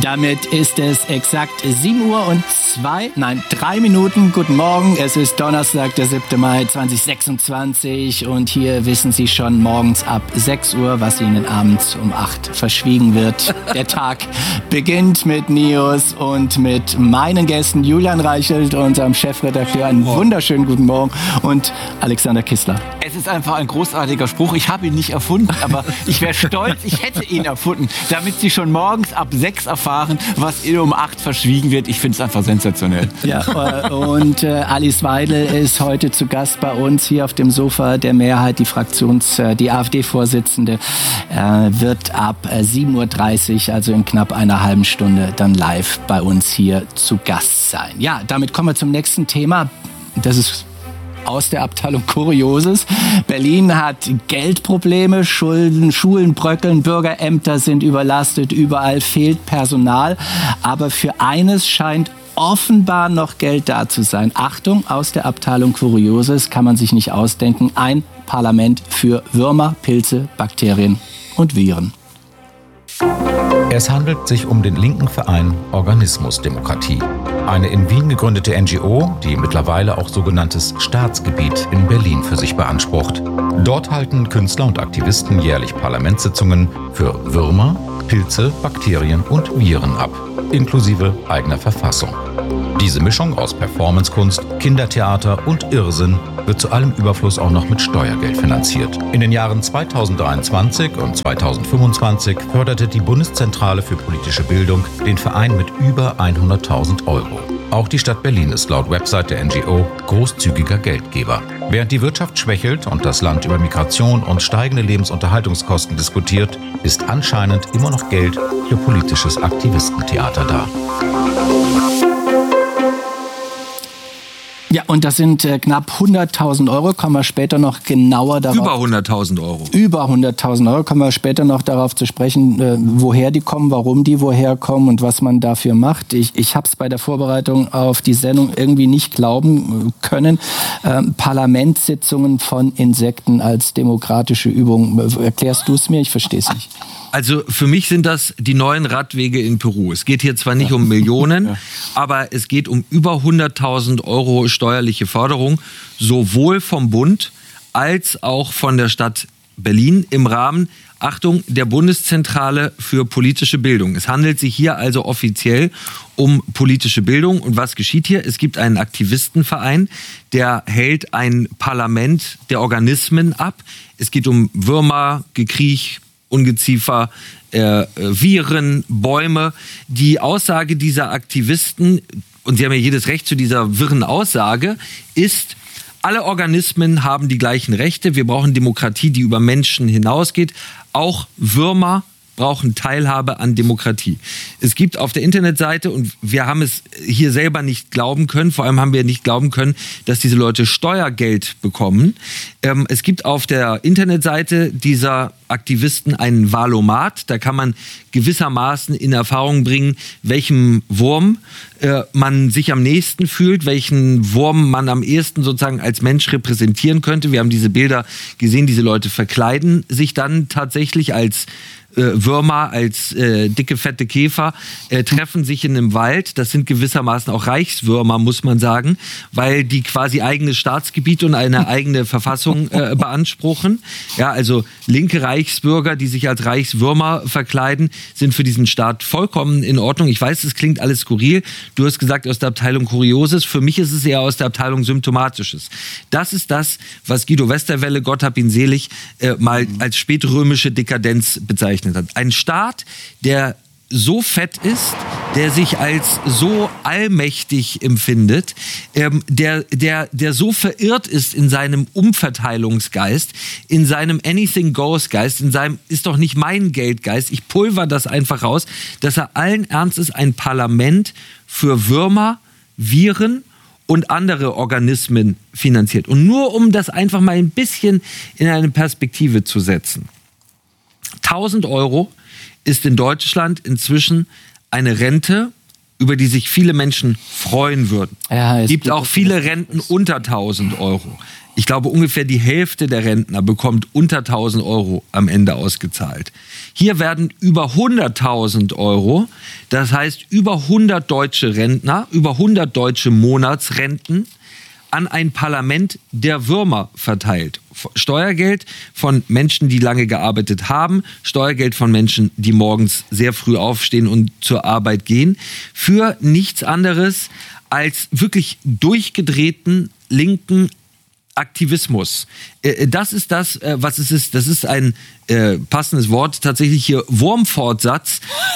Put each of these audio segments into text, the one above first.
Damit ist es exakt 3 Minuten. Guten Morgen, es ist Donnerstag, der 7. Mai 2026 und hier wissen Sie schon morgens ab 6 Uhr, was Ihnen abends um 8 verschwiegen wird. Der Tag beginnt mit News und mit meinen Gästen Julian Reichelt, unserem Chefredakteur. Einen wunderschönen guten Morgen und Alexander Kissler. Es ist einfach ein großartiger Spruch. Ich habe ihn nicht erfunden, aber ich wäre stolz, ich hätte ihn erfunden, damit Sie schon morgens ab 6 erfahren, was Ihnen um 8 verschwiegen wird. Ich finde es einfach sensationell. Ja, und Alice Weidel ist heute zu Gast bei uns hier auf dem Sofa der Mehrheit. Die AfD-Vorsitzende wird ab 7.30 Uhr, also in knapp einer halben Stunde, dann live bei uns hier zu Gast sein. Ja, damit kommen wir zum nächsten Thema. Das ist aus der Abteilung Kurioses. Berlin hat Geldprobleme, Schulden, Schulen bröckeln, Bürgerämter sind überlastet, überall fehlt Personal. Aber für eines scheint offenbar noch Geld da zu sein. Achtung, aus der Abteilung Kurioses kann man sich nicht ausdenken. Ein Parlament für Würmer, Pilze, Bakterien und Viren. Es handelt sich um den linken Verein Organismusdemokratie. Eine in Wien gegründete NGO, die mittlerweile auch sogenanntes Staatsgebiet in Berlin für sich beansprucht. Dort halten Künstler und Aktivisten jährlich Parlamentssitzungen für Würmer, Pilze, Bakterien und Viren ab, inklusive eigener Verfassung. Diese Mischung aus Performancekunst, Kindertheater und Irrsinn wird zu allem Überfluss auch noch mit Steuergeld finanziert. In den Jahren 2023 und 2025 förderte die Bundeszentrale für politische Bildung den Verein mit über 100.000 €. Auch die Stadt Berlin ist laut Website der NGO großzügiger Geldgeber. Während die Wirtschaft schwächelt und das Land über Migration und steigende Lebensunterhaltungskosten diskutiert, ist anscheinend immer noch Geld für politisches Aktivistentheater da. Ja, und das sind knapp 100.000 €, kommen wir später noch genauer darauf. Über 100.000 €. Über 100.000 €, kommen wir später noch darauf zu sprechen, woher die kommen, warum die woher kommen und was man dafür macht. Ich habe es bei der Vorbereitung auf die Sendung irgendwie nicht glauben können. Parlamentssitzungen von Insekten als demokratische Übung. Erklärst du es mir? Ich verstehe es nicht. Also für mich sind das die neuen Radwege in Peru. Es geht hier zwar nicht um Millionen, aber es geht um über 100.000 € steuerliche Förderung, sowohl vom Bund als auch von der Stadt Berlin im Rahmen, Achtung, der Bundeszentrale für politische Bildung. Es handelt sich hier also offiziell um politische Bildung. Und was geschieht hier? Es gibt einen Aktivistenverein, der hält ein Parlament der Organismen ab. Es geht um Würmer, Gekriech, Ungeziefer, Viren, Bäume. Die Aussage dieser Aktivisten, und sie haben ja jedes Recht zu dieser wirren Aussage, ist, alle Organismen haben die gleichen Rechte. Wir brauchen Demokratie, die über Menschen hinausgeht. Auch Würmer brauchen Teilhabe an Demokratie. Es gibt auf der Internetseite, und wir haben es hier selber nicht glauben können, vor allem haben wir nicht glauben können, dass diese Leute Steuergeld bekommen. Es gibt auf der Internetseite dieser Aktivisten einen Valomat. Da kann man gewissermaßen in Erfahrung bringen, welchem Wurm man sich am nächsten fühlt, welchen Wurm man am ehesten sozusagen als Mensch repräsentieren könnte. Wir haben diese Bilder gesehen, diese Leute verkleiden sich dann tatsächlich als Würmer, als dicke, fette Käfer, treffen sich in einem Wald. Das sind gewissermaßen auch Reichswürmer, muss man sagen, weil die quasi eigenes Staatsgebiet und eine eigene Verfassung beanspruchen. Ja, also linke Reichsbürger, die sich als Reichswürmer verkleiden, sind für diesen Staat vollkommen in Ordnung. Ich weiß, es klingt alles skurril. Du hast gesagt, aus der Abteilung Kurioses. Für mich ist es eher aus der Abteilung Symptomatisches. Das ist das, was Guido Westerwelle, Gott hab ihn selig, mal als spätrömische Dekadenz bezeichnet hat. Ein Staat, der so fett ist, der sich als so allmächtig empfindet, der so verirrt ist in seinem Umverteilungsgeist, in seinem Anything-Goes-Geist, in seinem ist doch nicht mein Geldgeist, ich pulver das einfach raus, dass er allen Ernstes ein Parlament für Würmer, Viren und andere Organismen finanziert. Und nur um das einfach mal ein bisschen in eine Perspektive zu setzen. 1.000 € ist in Deutschland inzwischen eine Rente über die sich viele Menschen freuen würden. Ja, es gibt auch viele Renten unter 1.000 Euro. Ich glaube, ungefähr die Hälfte der Rentner bekommt unter 1.000 Euro am Ende ausgezahlt. Hier werden über 100.000 Euro, das heißt über 100 deutsche Rentner, über 100 deutsche Monatsrenten an ein Parlament der Würmer verteilt. Steuergeld von Menschen, die lange gearbeitet haben, Steuergeld von Menschen, die morgens sehr früh aufstehen und zur Arbeit gehen, für nichts anderes als wirklich durchgedrehten linken Aktivismus. Das ist das, was es ist. Das ist ein passendes Wort, tatsächlich hier Wurmfortsatz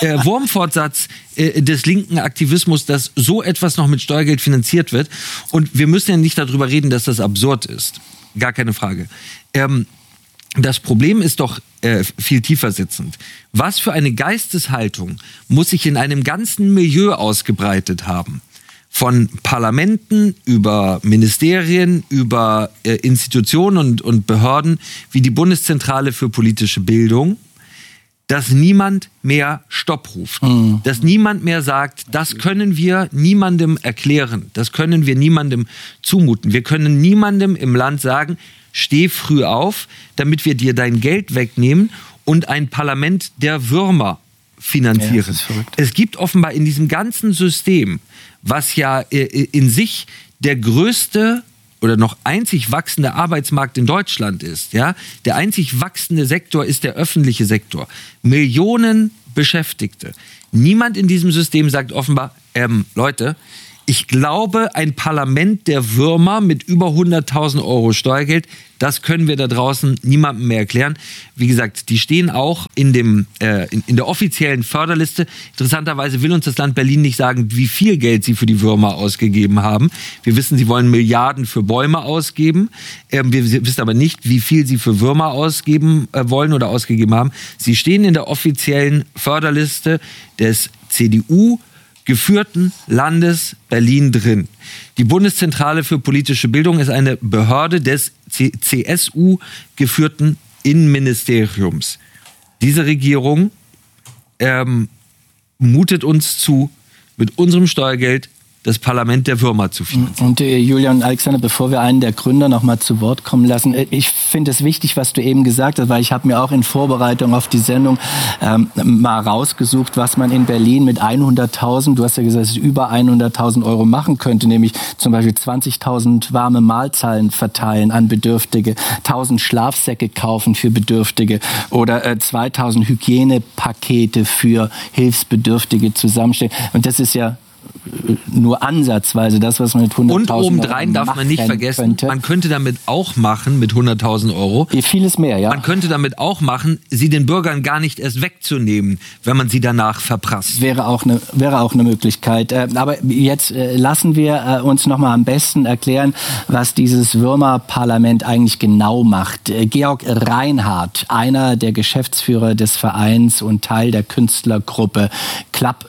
des linken Aktivismus, dass so etwas noch mit Steuergeld finanziert wird. Und wir müssen ja nicht darüber reden, dass das absurd ist. Gar keine Frage. Das Problem ist doch viel tiefer sitzend. Was für eine Geisteshaltung muss sich in einem ganzen Milieu ausgebreitet haben? Von Parlamenten über Ministerien, über Institutionen und Behörden wie die Bundeszentrale für politische Bildung, dass niemand mehr Stopp ruft. Dass niemand mehr sagt, das können wir niemandem erklären, das können wir niemandem zumuten. Wir können niemandem im Land sagen, steh früh auf, damit wir dir dein Geld wegnehmen und ein Parlament der Würmer finanzieren. Ja, es gibt offenbar in diesem ganzen System, was ja in sich der größte oder noch einzig wachsende Arbeitsmarkt in Deutschland ist, ja, der einzig wachsende Sektor ist der öffentliche Sektor. Millionen Beschäftigte. Niemand in diesem System sagt offenbar, Leute, ich glaube, ein Parlament der Würmer mit über 100.000 Euro Steuergeld, das können wir da draußen niemandem mehr erklären. Wie gesagt, die stehen auch in der offiziellen Förderliste. Interessanterweise will uns das Land Berlin nicht sagen, wie viel Geld sie für die Würmer ausgegeben haben. Wir wissen, sie wollen Milliarden für Bäume ausgeben. Wir wissen aber nicht, wie viel sie für Würmer ausgeben wollen oder ausgegeben haben. Sie stehen in der offiziellen Förderliste des CDU geführten Landes Berlin drin. Die Bundeszentrale für politische Bildung ist eine Behörde des CSU geführten Innenministeriums. Diese Regierung mutet uns zu, mit unserem Steuergeld das Parlament der Würmer zu finanzieren. Und Julian und Alexander, bevor wir einen der Gründer noch mal zu Wort kommen lassen, ich finde es wichtig, was du eben gesagt hast, weil ich habe mir auch in Vorbereitung auf die Sendung mal rausgesucht, was man in Berlin mit 100.000, du hast ja gesagt, es ist über 100.000 Euro machen könnte, nämlich zum Beispiel 20.000 warme Mahlzeiten verteilen an Bedürftige, 1.000 Schlafsäcke kaufen für Bedürftige oder 2.000 Hygienepakete für Hilfsbedürftige zusammenstellen. Und das ist ja nur ansatzweise das, was man mit 100.000 Euro und obendrein darf man nicht vergessen, man könnte damit auch machen, mit 100.000 Euro. Vieles mehr, ja. Man könnte damit auch machen, sie den Bürgern gar nicht erst wegzunehmen, wenn man sie danach verprasst. Wäre auch eine Möglichkeit. Aber jetzt lassen wir uns noch mal am besten erklären, was dieses Würmer-Parlament eigentlich genau macht. Georg Reinhardt, einer der Geschäftsführer des Vereins und Teil der Künstlergruppe Club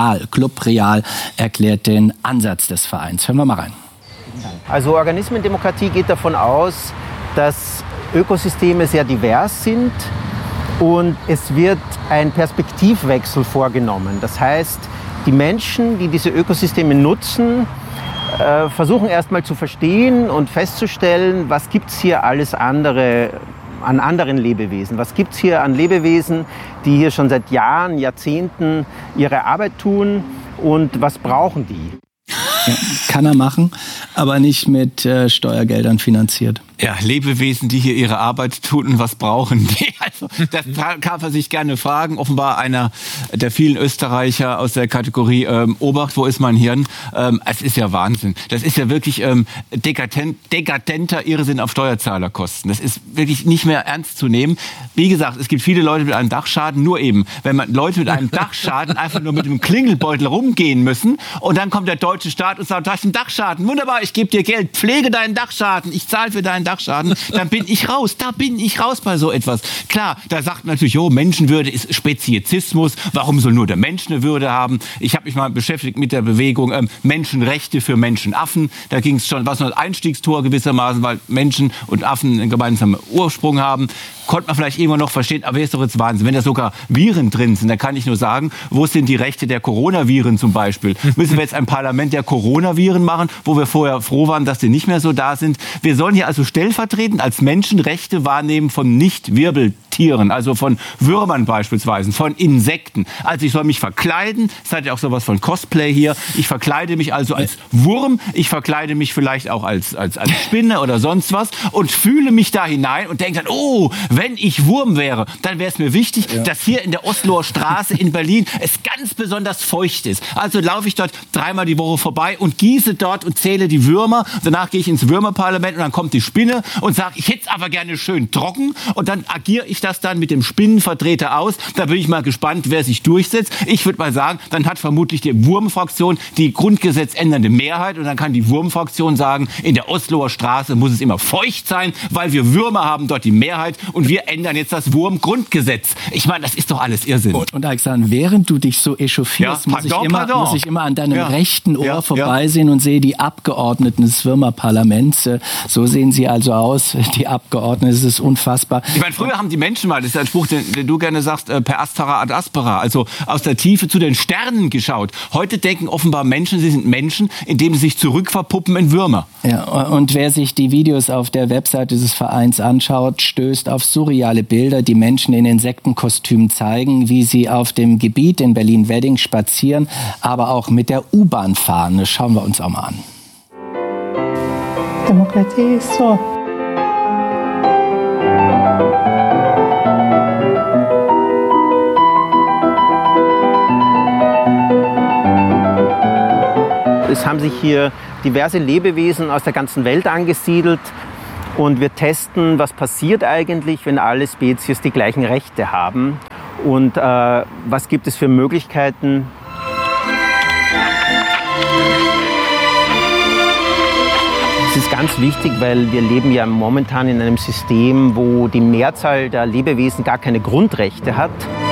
Real, erklärt den Ansatz des Vereins. Hören wir mal rein. Also Organismendemokratie geht davon aus, dass Ökosysteme sehr divers sind und es wird ein Perspektivwechsel vorgenommen. Das heißt, die Menschen, die diese Ökosysteme nutzen, versuchen erstmal zu verstehen und festzustellen, was gibt es hier alles andere an anderen Lebewesen. Was gibt es hier an Lebewesen, die hier schon seit Jahren, Jahrzehnten ihre Arbeit tun und was brauchen die? Ja, kann er machen, aber nicht mit Steuergeldern finanziert. Ja, Lebewesen, die hier ihre Arbeit tun und was brauchen die? Also, das kann man sich gerne fragen. Offenbar einer der vielen Österreicher aus der Kategorie Obacht, wo ist mein Hirn? Es ist ja Wahnsinn. Das ist ja wirklich dekadenter Irrsinn auf Steuerzahlerkosten. Das ist wirklich nicht mehr ernst zu nehmen. Wie gesagt, es gibt viele Leute mit einem Dachschaden, nur eben, wenn man Leute mit einem Dachschaden einfach nur mit einem Klingelbeutel rumgehen müssen und dann kommt der deutsche Staat und sagt, du hast einen Dachschaden. Wunderbar, ich gebe dir Geld, pflege deinen Dachschaden, ich zahle für deinen Dachschaden, dann bin ich raus. Da bin ich raus bei so etwas. Klar, da sagt man natürlich, Menschenwürde ist Speziesismus. Warum soll nur der Mensch eine Würde haben? Ich habe mich mal beschäftigt mit der Bewegung Menschenrechte für Menschenaffen. Da ging es schon, was ein Einstiegstor gewissermaßen, weil Menschen und Affen einen gemeinsamen Ursprung haben. Konnte man vielleicht irgendwann noch verstehen, aber ist doch jetzt Wahnsinn. Wenn da sogar Viren drin sind, dann kann ich nur sagen, wo sind die Rechte der Coronaviren zum Beispiel? Müssen wir jetzt ein Parlament der Coronaviren machen, wo wir vorher froh waren, dass die nicht mehr so da sind? Wir sollen hier also stellvertretend als Menschen Rechte wahrnehmen von Nicht-Wirbeltieren, also von Würmern beispielsweise, von Insekten. Also ich soll mich verkleiden, es hat ja auch sowas von Cosplay hier. Ich verkleide mich also als Wurm, ich verkleide mich vielleicht auch als Spinne oder sonst was und fühle mich da hinein und denke dann, wenn ich Wurm wäre, dann wäre es mir wichtig, dass hier in der Osloer Straße in Berlin es ganz besonders feucht ist. Also laufe ich dort 3-mal die Woche vorbei und gieße dort und zähle die Würmer. Danach gehe ich ins Würmerparlament und dann kommt die Spinne und sage, ich hätte es aber gerne schön trocken. Und dann agiere ich das dann mit dem Spinnenvertreter aus. Da bin ich mal gespannt, wer sich durchsetzt. Ich würde mal sagen, dann hat vermutlich die Wurmfraktion die grundgesetzändernde Mehrheit und dann kann die Wurmfraktion sagen, in der Osloer Straße muss es immer feucht sein, weil wir Würmer haben dort die Mehrheit und wir ändern jetzt das Wurmgrundgesetz. Ich meine, das ist doch alles Irrsinn. Und Alexander, während du dich so echauffierst, muss ich immer an deinem rechten Ohr vorbeisehen und sehe die Abgeordneten des Würmerparlaments. So sehen sie also aus, die Abgeordneten. Das ist unfassbar. Ich meine, früher haben die Menschen mal, das ist ein Spruch, den du gerne sagst, per astera ad aspera, also aus der Tiefe zu den Sternen geschaut. Heute denken offenbar Menschen, sie sind Menschen, indem sie sich zurückverpuppen in Würmer. Ja, und wer sich die Videos auf der Website dieses Vereins anschaut, stößt auf surreale Bilder, die Menschen in Insektenkostümen zeigen, wie sie auf dem Gebiet in Berlin-Wedding spazieren, aber auch mit der U-Bahn fahren. Das schauen wir uns auch mal an. Demokratie ist so. Es haben sich hier diverse Lebewesen aus der ganzen Welt angesiedelt. Und wir testen, was passiert eigentlich, wenn alle Spezies die gleichen Rechte haben und was gibt es für Möglichkeiten. Das ist ganz wichtig, weil wir leben ja momentan in einem System, wo die Mehrzahl der Lebewesen gar keine Grundrechte hat.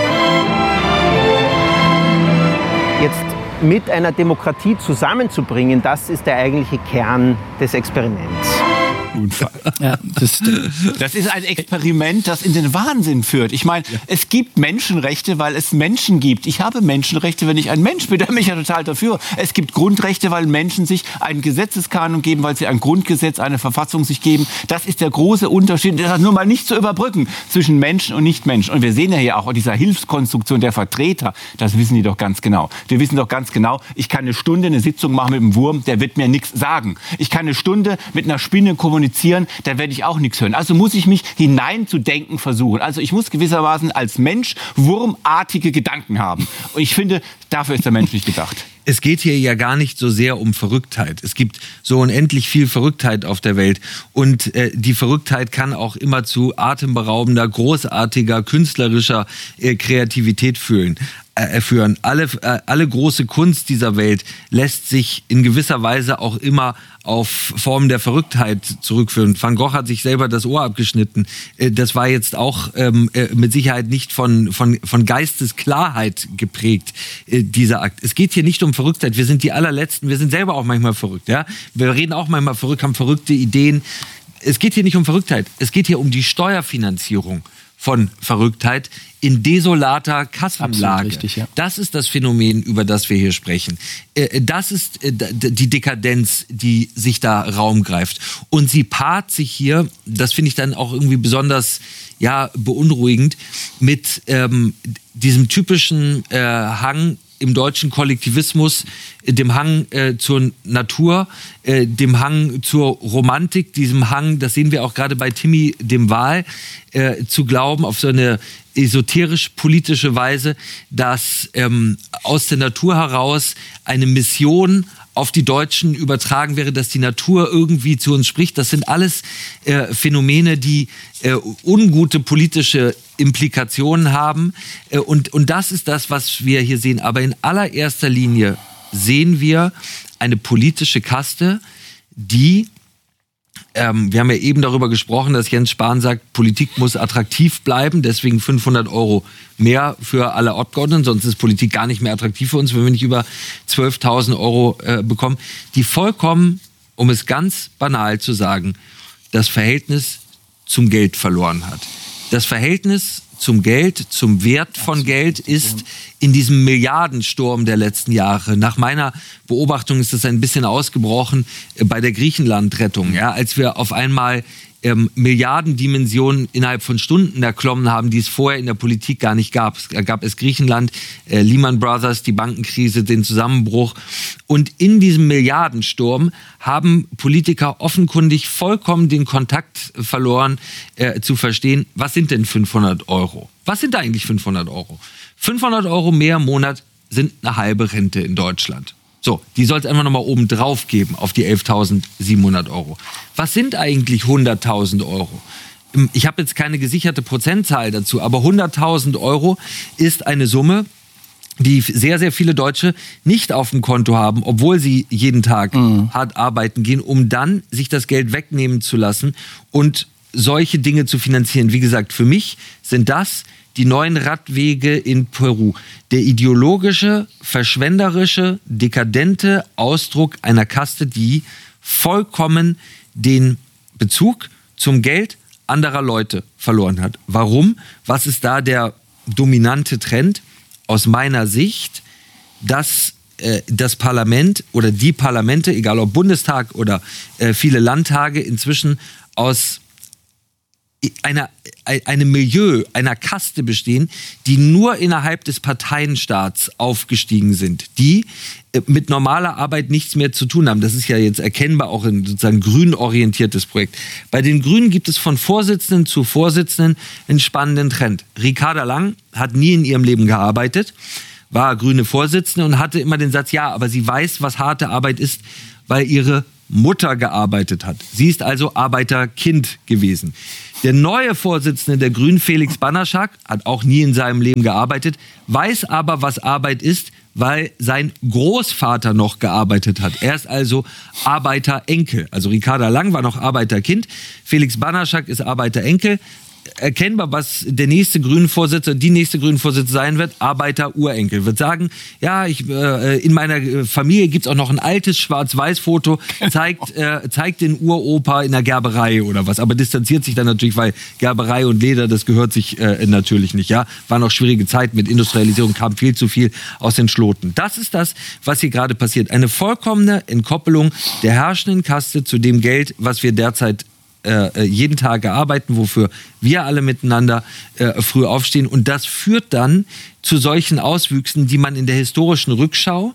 Jetzt mit einer Demokratie zusammenzubringen, das ist der eigentliche Kern des Experiments. Unfall. Ja, das ist ein Experiment, das in den Wahnsinn führt. Ich meine, es gibt Menschenrechte, weil es Menschen gibt. Ich habe Menschenrechte, wenn ich ein Mensch bin, da bin ich ja total dafür. Es gibt Grundrechte, weil Menschen sich einen Gesetzeskanon geben, weil sie ein Grundgesetz, eine Verfassung sich geben. Das ist der große Unterschied. Das ist nur mal nicht zu überbrücken zwischen Menschen und Nichtmenschen. Und wir sehen ja hier auch in dieser Hilfskonstruktion der Vertreter, das wissen die doch ganz genau. Die wissen doch ganz genau, ich kann eine Stunde eine Sitzung machen mit einem Wurm, der wird mir nichts sagen. Ich kann eine Stunde mit einer Spinne kommunizieren, da werde ich auch nichts hören. Also muss ich mich hineinzudenken versuchen. Also ich muss gewissermaßen als Mensch wurmartige Gedanken haben. Und ich finde, dafür ist der Mensch nicht gedacht. Es geht hier ja gar nicht so sehr um Verrücktheit. Es gibt so unendlich viel Verrücktheit auf der Welt. Und die Verrücktheit kann auch immer zu atemberaubender, großartiger, künstlerischer Kreativität führen. Alle große Kunst dieser Welt lässt sich in gewisser Weise auch immer auf Formen der Verrücktheit zurückführen. Van Gogh hat sich selber das Ohr abgeschnitten. Das war jetzt auch mit Sicherheit nicht von Geistesklarheit geprägt, dieser Akt. Es geht hier nicht um Verrücktheit. Wir sind die allerletzten. Wir sind selber auch manchmal verrückt. Ja? Wir reden auch manchmal verrückt, haben verrückte Ideen. Es geht hier nicht um Verrücktheit. Es geht hier um die Steuerfinanzierung von Verrücktheit in desolater Kassenlage. Richtig, ja. Das ist das Phänomen, über das wir hier sprechen. Das ist die Dekadenz, die sich da Raum greift. Und sie paart sich hier, das finde ich dann auch irgendwie besonders beunruhigend, mit diesem typischen Hang im deutschen Kollektivismus, dem Hang zur Natur, dem Hang zur Romantik, diesem Hang, das sehen wir auch gerade bei Timmy dem Wal, zu glauben auf so eine esoterisch-politische Weise, dass aus der Natur heraus eine Mission auf die Deutschen übertragen wäre, dass die Natur irgendwie zu uns spricht. Das sind alles Phänomene, die ungute politische Implikationen haben. Und das ist das, was wir hier sehen. Aber in allererster Linie sehen wir eine politische Kaste, die wir haben ja eben darüber gesprochen, dass Jens Spahn sagt, Politik muss attraktiv bleiben, deswegen 500 € mehr für alle Abgeordneten, sonst ist Politik gar nicht mehr attraktiv für uns, wenn wir nicht über 12.000 € bekommen, die vollkommen, um es ganz banal zu sagen, das Verhältnis zum Geld verloren hat. Das Verhältnis zum Geld, zum Wert von Geld ist in diesem Milliardensturm der letzten Jahre. Nach meiner Beobachtung ist das ein bisschen ausgebrochen bei der Griechenland-Rettung. Ja, als wir auf einmal Milliardendimensionen innerhalb von Stunden erklommen haben, die es vorher in der Politik gar nicht gab. Es gab es Griechenland, Lehman Brothers, die Bankenkrise, den Zusammenbruch. Und in diesem Milliardensturm haben Politiker offenkundig vollkommen den Kontakt verloren, zu verstehen, was sind denn 500 €? Was sind eigentlich 500 €? 500 € mehr im Monat sind eine halbe Rente in Deutschland. So, die soll es einfach nochmal oben drauf geben auf die 11.700 €. Was sind eigentlich 100.000 €? Ich habe jetzt keine gesicherte Prozentzahl dazu, aber 100.000 € ist eine Summe, die sehr, sehr viele Deutsche nicht auf dem Konto haben, obwohl sie jeden Tag hart arbeiten gehen, um dann sich das Geld wegnehmen zu lassen und solche Dinge zu finanzieren. Wie gesagt, für mich sind das die neuen Radwege in Peru. Der ideologische, verschwenderische, dekadente Ausdruck einer Kaste, die vollkommen den Bezug zum Geld anderer Leute verloren hat. Warum? Was ist da der dominante Trend? Aus meiner Sicht, dass das Parlament oder die Parlamente, egal ob Bundestag oder viele Landtage, inzwischen aus einem Milieu, einer Kaste bestehen, die nur innerhalb des Parteienstaats aufgestiegen sind, die mit normaler Arbeit nichts mehr zu tun haben. Das ist ja jetzt erkennbar auch ein sozusagen grün orientiertes Projekt. Bei den Grünen gibt es von Vorsitzenden zu Vorsitzenden einen spannenden Trend. Ricarda Lang hat nie in ihrem Leben gearbeitet, war grüne Vorsitzende und hatte immer den Satz, ja, aber sie weiß, was harte Arbeit ist, weil ihre Mutter gearbeitet hat. Sie ist also Arbeiterkind gewesen. Der neue Vorsitzende der Grünen, Felix Banaschak, hat auch nie in seinem Leben gearbeitet, weiß aber, was Arbeit ist, weil sein Großvater noch gearbeitet hat. Er ist also Arbeiterenkel. Also Ricarda Lang war noch Arbeiterkind, Felix Banaschak ist Arbeiterenkel. Erkennbar, was der nächste Grünen-Vorsitzende, die nächste Grünen-Vorsitzende sein wird, Arbeiter-Urenkel. Wird sagen, ja, in meiner Familie gibt es auch noch ein altes Schwarz-Weiß-Foto, zeigt den Uropa in der Gerberei oder was. Aber distanziert sich dann natürlich, weil Gerberei und Leder, das gehört sich natürlich nicht. Ja, war noch schwierige Zeit mit Industrialisierung, kam viel zu viel aus den Schloten. Das ist das, was hier gerade passiert. Eine vollkommene Entkoppelung der herrschenden Kaste zu dem Geld, was wir derzeit jeden Tag arbeiten, wofür wir alle miteinander früh aufstehen. Und das führt dann zu solchen Auswüchsen, die man in der historischen Rückschau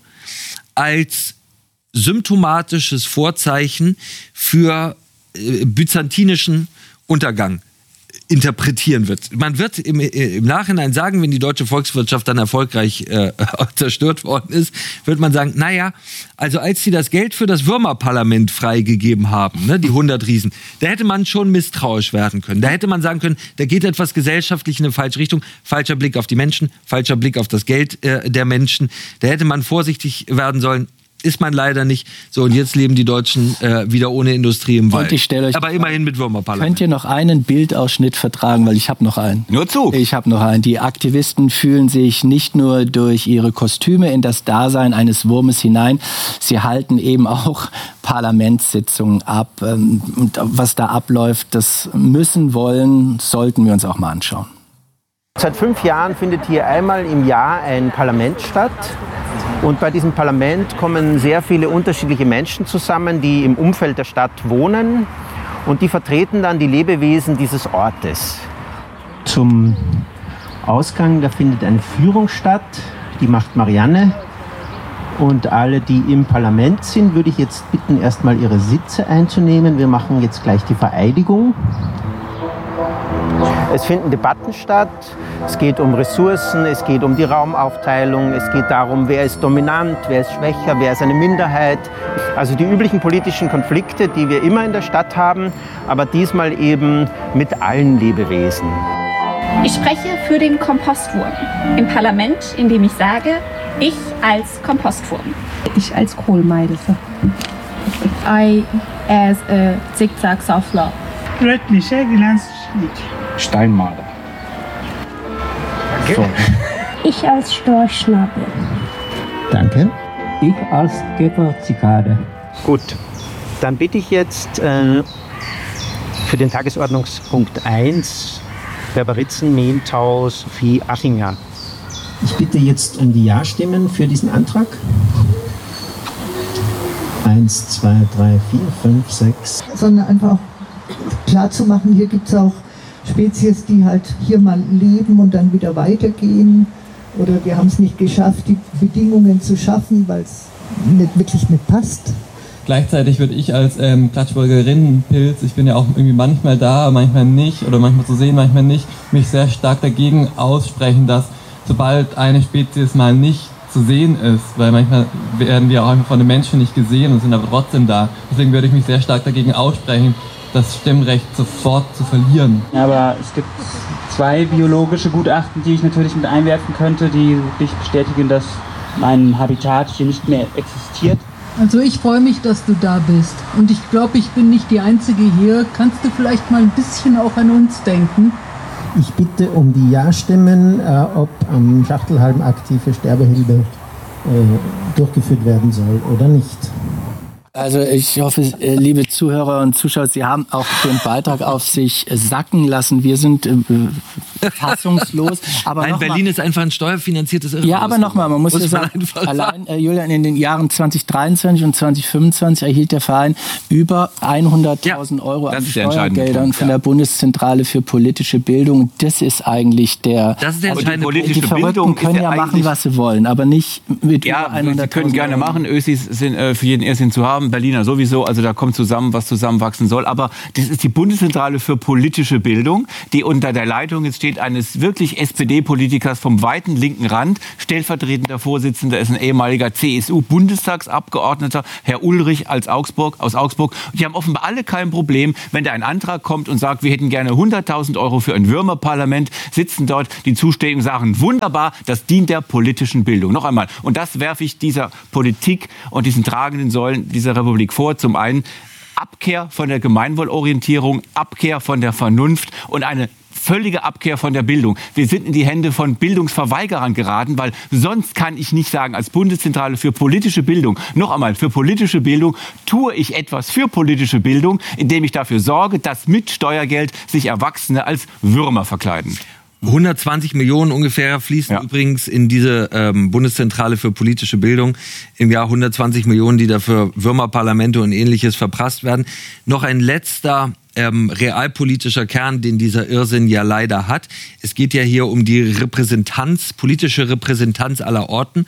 als symptomatisches Vorzeichen für byzantinischen Untergang interpretieren wird. Man wird im Nachhinein sagen, wenn die deutsche Volkswirtschaft dann erfolgreich zerstört worden ist, wird man sagen, naja, also als sie das Geld für das Würmerparlament freigegeben haben, ne, die 100 Riesen, da hätte man schon misstrauisch werden können. Da hätte man sagen können, da geht etwas gesellschaftlich in eine falsche Richtung, falscher Blick auf die Menschen, falscher Blick auf das Geld der Menschen. Da hätte man vorsichtig werden sollen. Ist man leider nicht. So, und jetzt leben die Deutschen wieder ohne Industrie im Wald. Aber immerhin mit Würmerparlament. Könnt ihr noch einen Bildausschnitt vertragen, weil ich habe noch einen. Nur zu. Ich habe noch einen. Die Aktivisten fühlen sich nicht nur durch ihre Kostüme in das Dasein eines Wurmes hinein, sie halten eben auch Parlamentssitzungen ab. Und was da abläuft, das sollten wir uns auch mal anschauen. Seit 5 Jahren findet hier einmal im Jahr ein Parlament statt. Und bei diesem Parlament kommen sehr viele unterschiedliche Menschen zusammen, die im Umfeld der Stadt wohnen. Und die vertreten dann die Lebewesen dieses Ortes. Zum Ausgang, da findet eine Führung statt, die macht Marianne. Und alle, die im Parlament sind, würde ich jetzt bitten, erstmal ihre Sitze einzunehmen. Wir machen jetzt gleich die Vereidigung. Es finden Debatten statt, es geht um Ressourcen, es geht um die Raumaufteilung, es geht darum, wer ist dominant, wer ist schwächer, wer ist eine Minderheit. Also die üblichen politischen Konflikte, die wir immer in der Stadt haben, aber diesmal eben mit allen Lebewesen. Ich spreche für den Kompostwurm im Parlament, indem ich sage, ich als Kompostwurm. Ich als Kohlmeise. I as a zigzag softlaw. Steinmaler. So. Ich als Storchschnabel. Danke. Ich als Gepard-Zikade. Gut, dann bitte ich jetzt für den Tagesordnungspunkt 1 Berberitzen, Mehltau, Sophie Achinger. Ich bitte jetzt um die Ja-Stimmen für diesen Antrag. 1, 2, 3, 4, 5, 6. Sondern einfach klar zu machen, hier gibt es auch Spezies, die halt hier mal leben und dann wieder weitergehen. Oder wir haben es nicht geschafft, die Bedingungen zu schaffen, weil es nicht wirklich nicht passt. Gleichzeitig würde ich als Klatschbürgerinnenpilz, ich bin ja auch irgendwie manchmal da, manchmal nicht, oder manchmal zu sehen, manchmal nicht, mich sehr stark dagegen aussprechen, dass sobald eine Spezies mal nicht zu sehen ist, weil manchmal werden wir auch einfach von den Menschen nicht gesehen und sind aber trotzdem da. Deswegen würde ich mich sehr stark dagegen aussprechen, das Stimmrecht sofort zu verlieren. Aber es gibt 2 biologische Gutachten, die ich natürlich mit einwerfen könnte, die wirklich bestätigen, dass mein Habitat hier nicht mehr existiert. Also ich freue mich, dass du da bist. Und ich glaube, ich bin nicht die Einzige hier. Kannst du vielleicht mal ein bisschen auch an uns denken? Ich bitte um die Ja-Stimmen, ob am Schachtelhalm aktive Sterbehilfe durchgeführt werden soll oder nicht. Also ich hoffe, liebe Zuhörer und Zuschauer, Sie haben auch den Beitrag auf sich sacken lassen. Wir sind fassungslos. Aber Nein, Berlin ist einfach ein steuerfinanziertes Irrenhaus. Ja, aber nochmal, man muss ja sagen, allein, Julian, in den Jahren 2023 und 2025 erhielt der Verein über 100.000 Euro an Steuergeldern von der Bundeszentrale für politische Bildung. Das ist eigentlich der... Das ist der entscheidende Punkt. Die Verrückten können ja machen, was sie wollen, aber nicht mit über 100.000 Sie können gerne machen. Ösis sind für jeden Irrsinn zu haben. Berliner sowieso, also da kommt zusammen, was zusammenwachsen soll. Aber das ist die Bundeszentrale für politische Bildung, die unter der Leitung jetzt steht eines wirklich SPD-Politikers vom weiten linken Rand. Stellvertretender Vorsitzender ist ein ehemaliger CSU-Bundestagsabgeordneter, Herr Ulrich aus Augsburg. Die haben offenbar alle kein Problem, wenn da ein Antrag kommt und sagt, wir hätten gerne 100.000 Euro für ein Würmerparlament, sitzen dort die Zuständigen und sagen, wunderbar, das dient der politischen Bildung. Noch einmal. Und das werfe ich dieser Politik und diesen tragenden Säulen dieser Republik vor. Zum einen Abkehr von der Gemeinwohlorientierung, Abkehr von der Vernunft und eine völlige Abkehr von der Bildung. Wir sind in die Hände von Bildungsverweigerern geraten, weil sonst kann ich nicht sagen, als Bundeszentrale für politische Bildung, noch einmal, für politische Bildung tue ich etwas für politische Bildung, indem ich dafür sorge, dass mit Steuergeld sich Erwachsene als Würmer verkleiden. 120 Millionen ungefähr fließen übrigens in diese Bundeszentrale für politische Bildung im Jahr. 120 Millionen, die dafür Würmerparlamente und Ähnliches verprasst werden. Noch ein letzter realpolitischer Kern, den dieser Irrsinn ja leider hat. Es geht ja hier um die politische Repräsentanz aller Arten.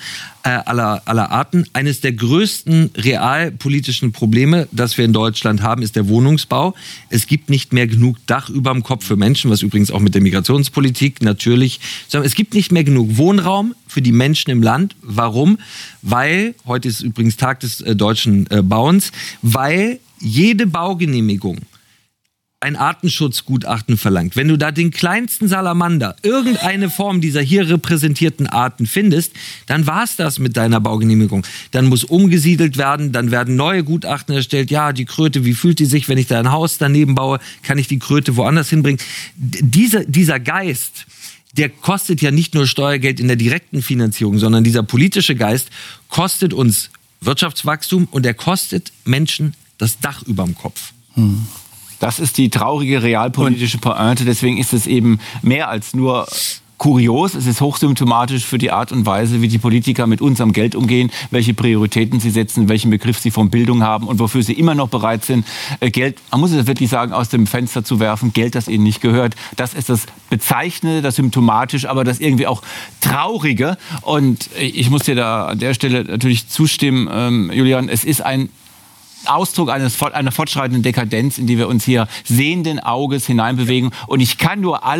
Eines der größten realpolitischen Probleme, das wir in Deutschland haben, ist der Wohnungsbau. Es gibt nicht mehr genug Dach überm Kopf für Menschen, was übrigens auch mit der Migrationspolitik natürlich, sondern es gibt nicht mehr genug Wohnraum für die Menschen im Land. Warum? Weil, heute ist übrigens Tag des deutschen Bauens, weil jede Baugenehmigung ein Artenschutzgutachten verlangt. Wenn du da den kleinsten Salamander, irgendeine Form dieser hier repräsentierten Arten findest, dann war's das mit deiner Baugenehmigung. Dann muss umgesiedelt werden, dann werden neue Gutachten erstellt. Ja, die Kröte, wie fühlt die sich, wenn ich da ein Haus daneben baue? Kann ich die Kröte woanders hinbringen? Dieser Geist, der kostet ja nicht nur Steuergeld in der direkten Finanzierung, sondern dieser politische Geist kostet uns Wirtschaftswachstum und er kostet Menschen das Dach überm Kopf. Das ist die traurige realpolitische Pointe. Deswegen ist es eben mehr als nur kurios. Es ist hochsymptomatisch für die Art und Weise, wie die Politiker mit unserem Geld umgehen, welche Prioritäten sie setzen, welchen Begriff sie von Bildung haben und wofür sie immer noch bereit sind, Geld, man muss es wirklich sagen, aus dem Fenster zu werfen, Geld, das ihnen nicht gehört. Das ist das Bezeichnende, das symptomatisch, aber das irgendwie auch Traurige. Und ich muss dir da an der Stelle natürlich zustimmen, Julian, es ist ein Ausdruck einer fortschreitenden Dekadenz, in die wir uns hier sehenden Auges hineinbewegen. Und ich kann nur alle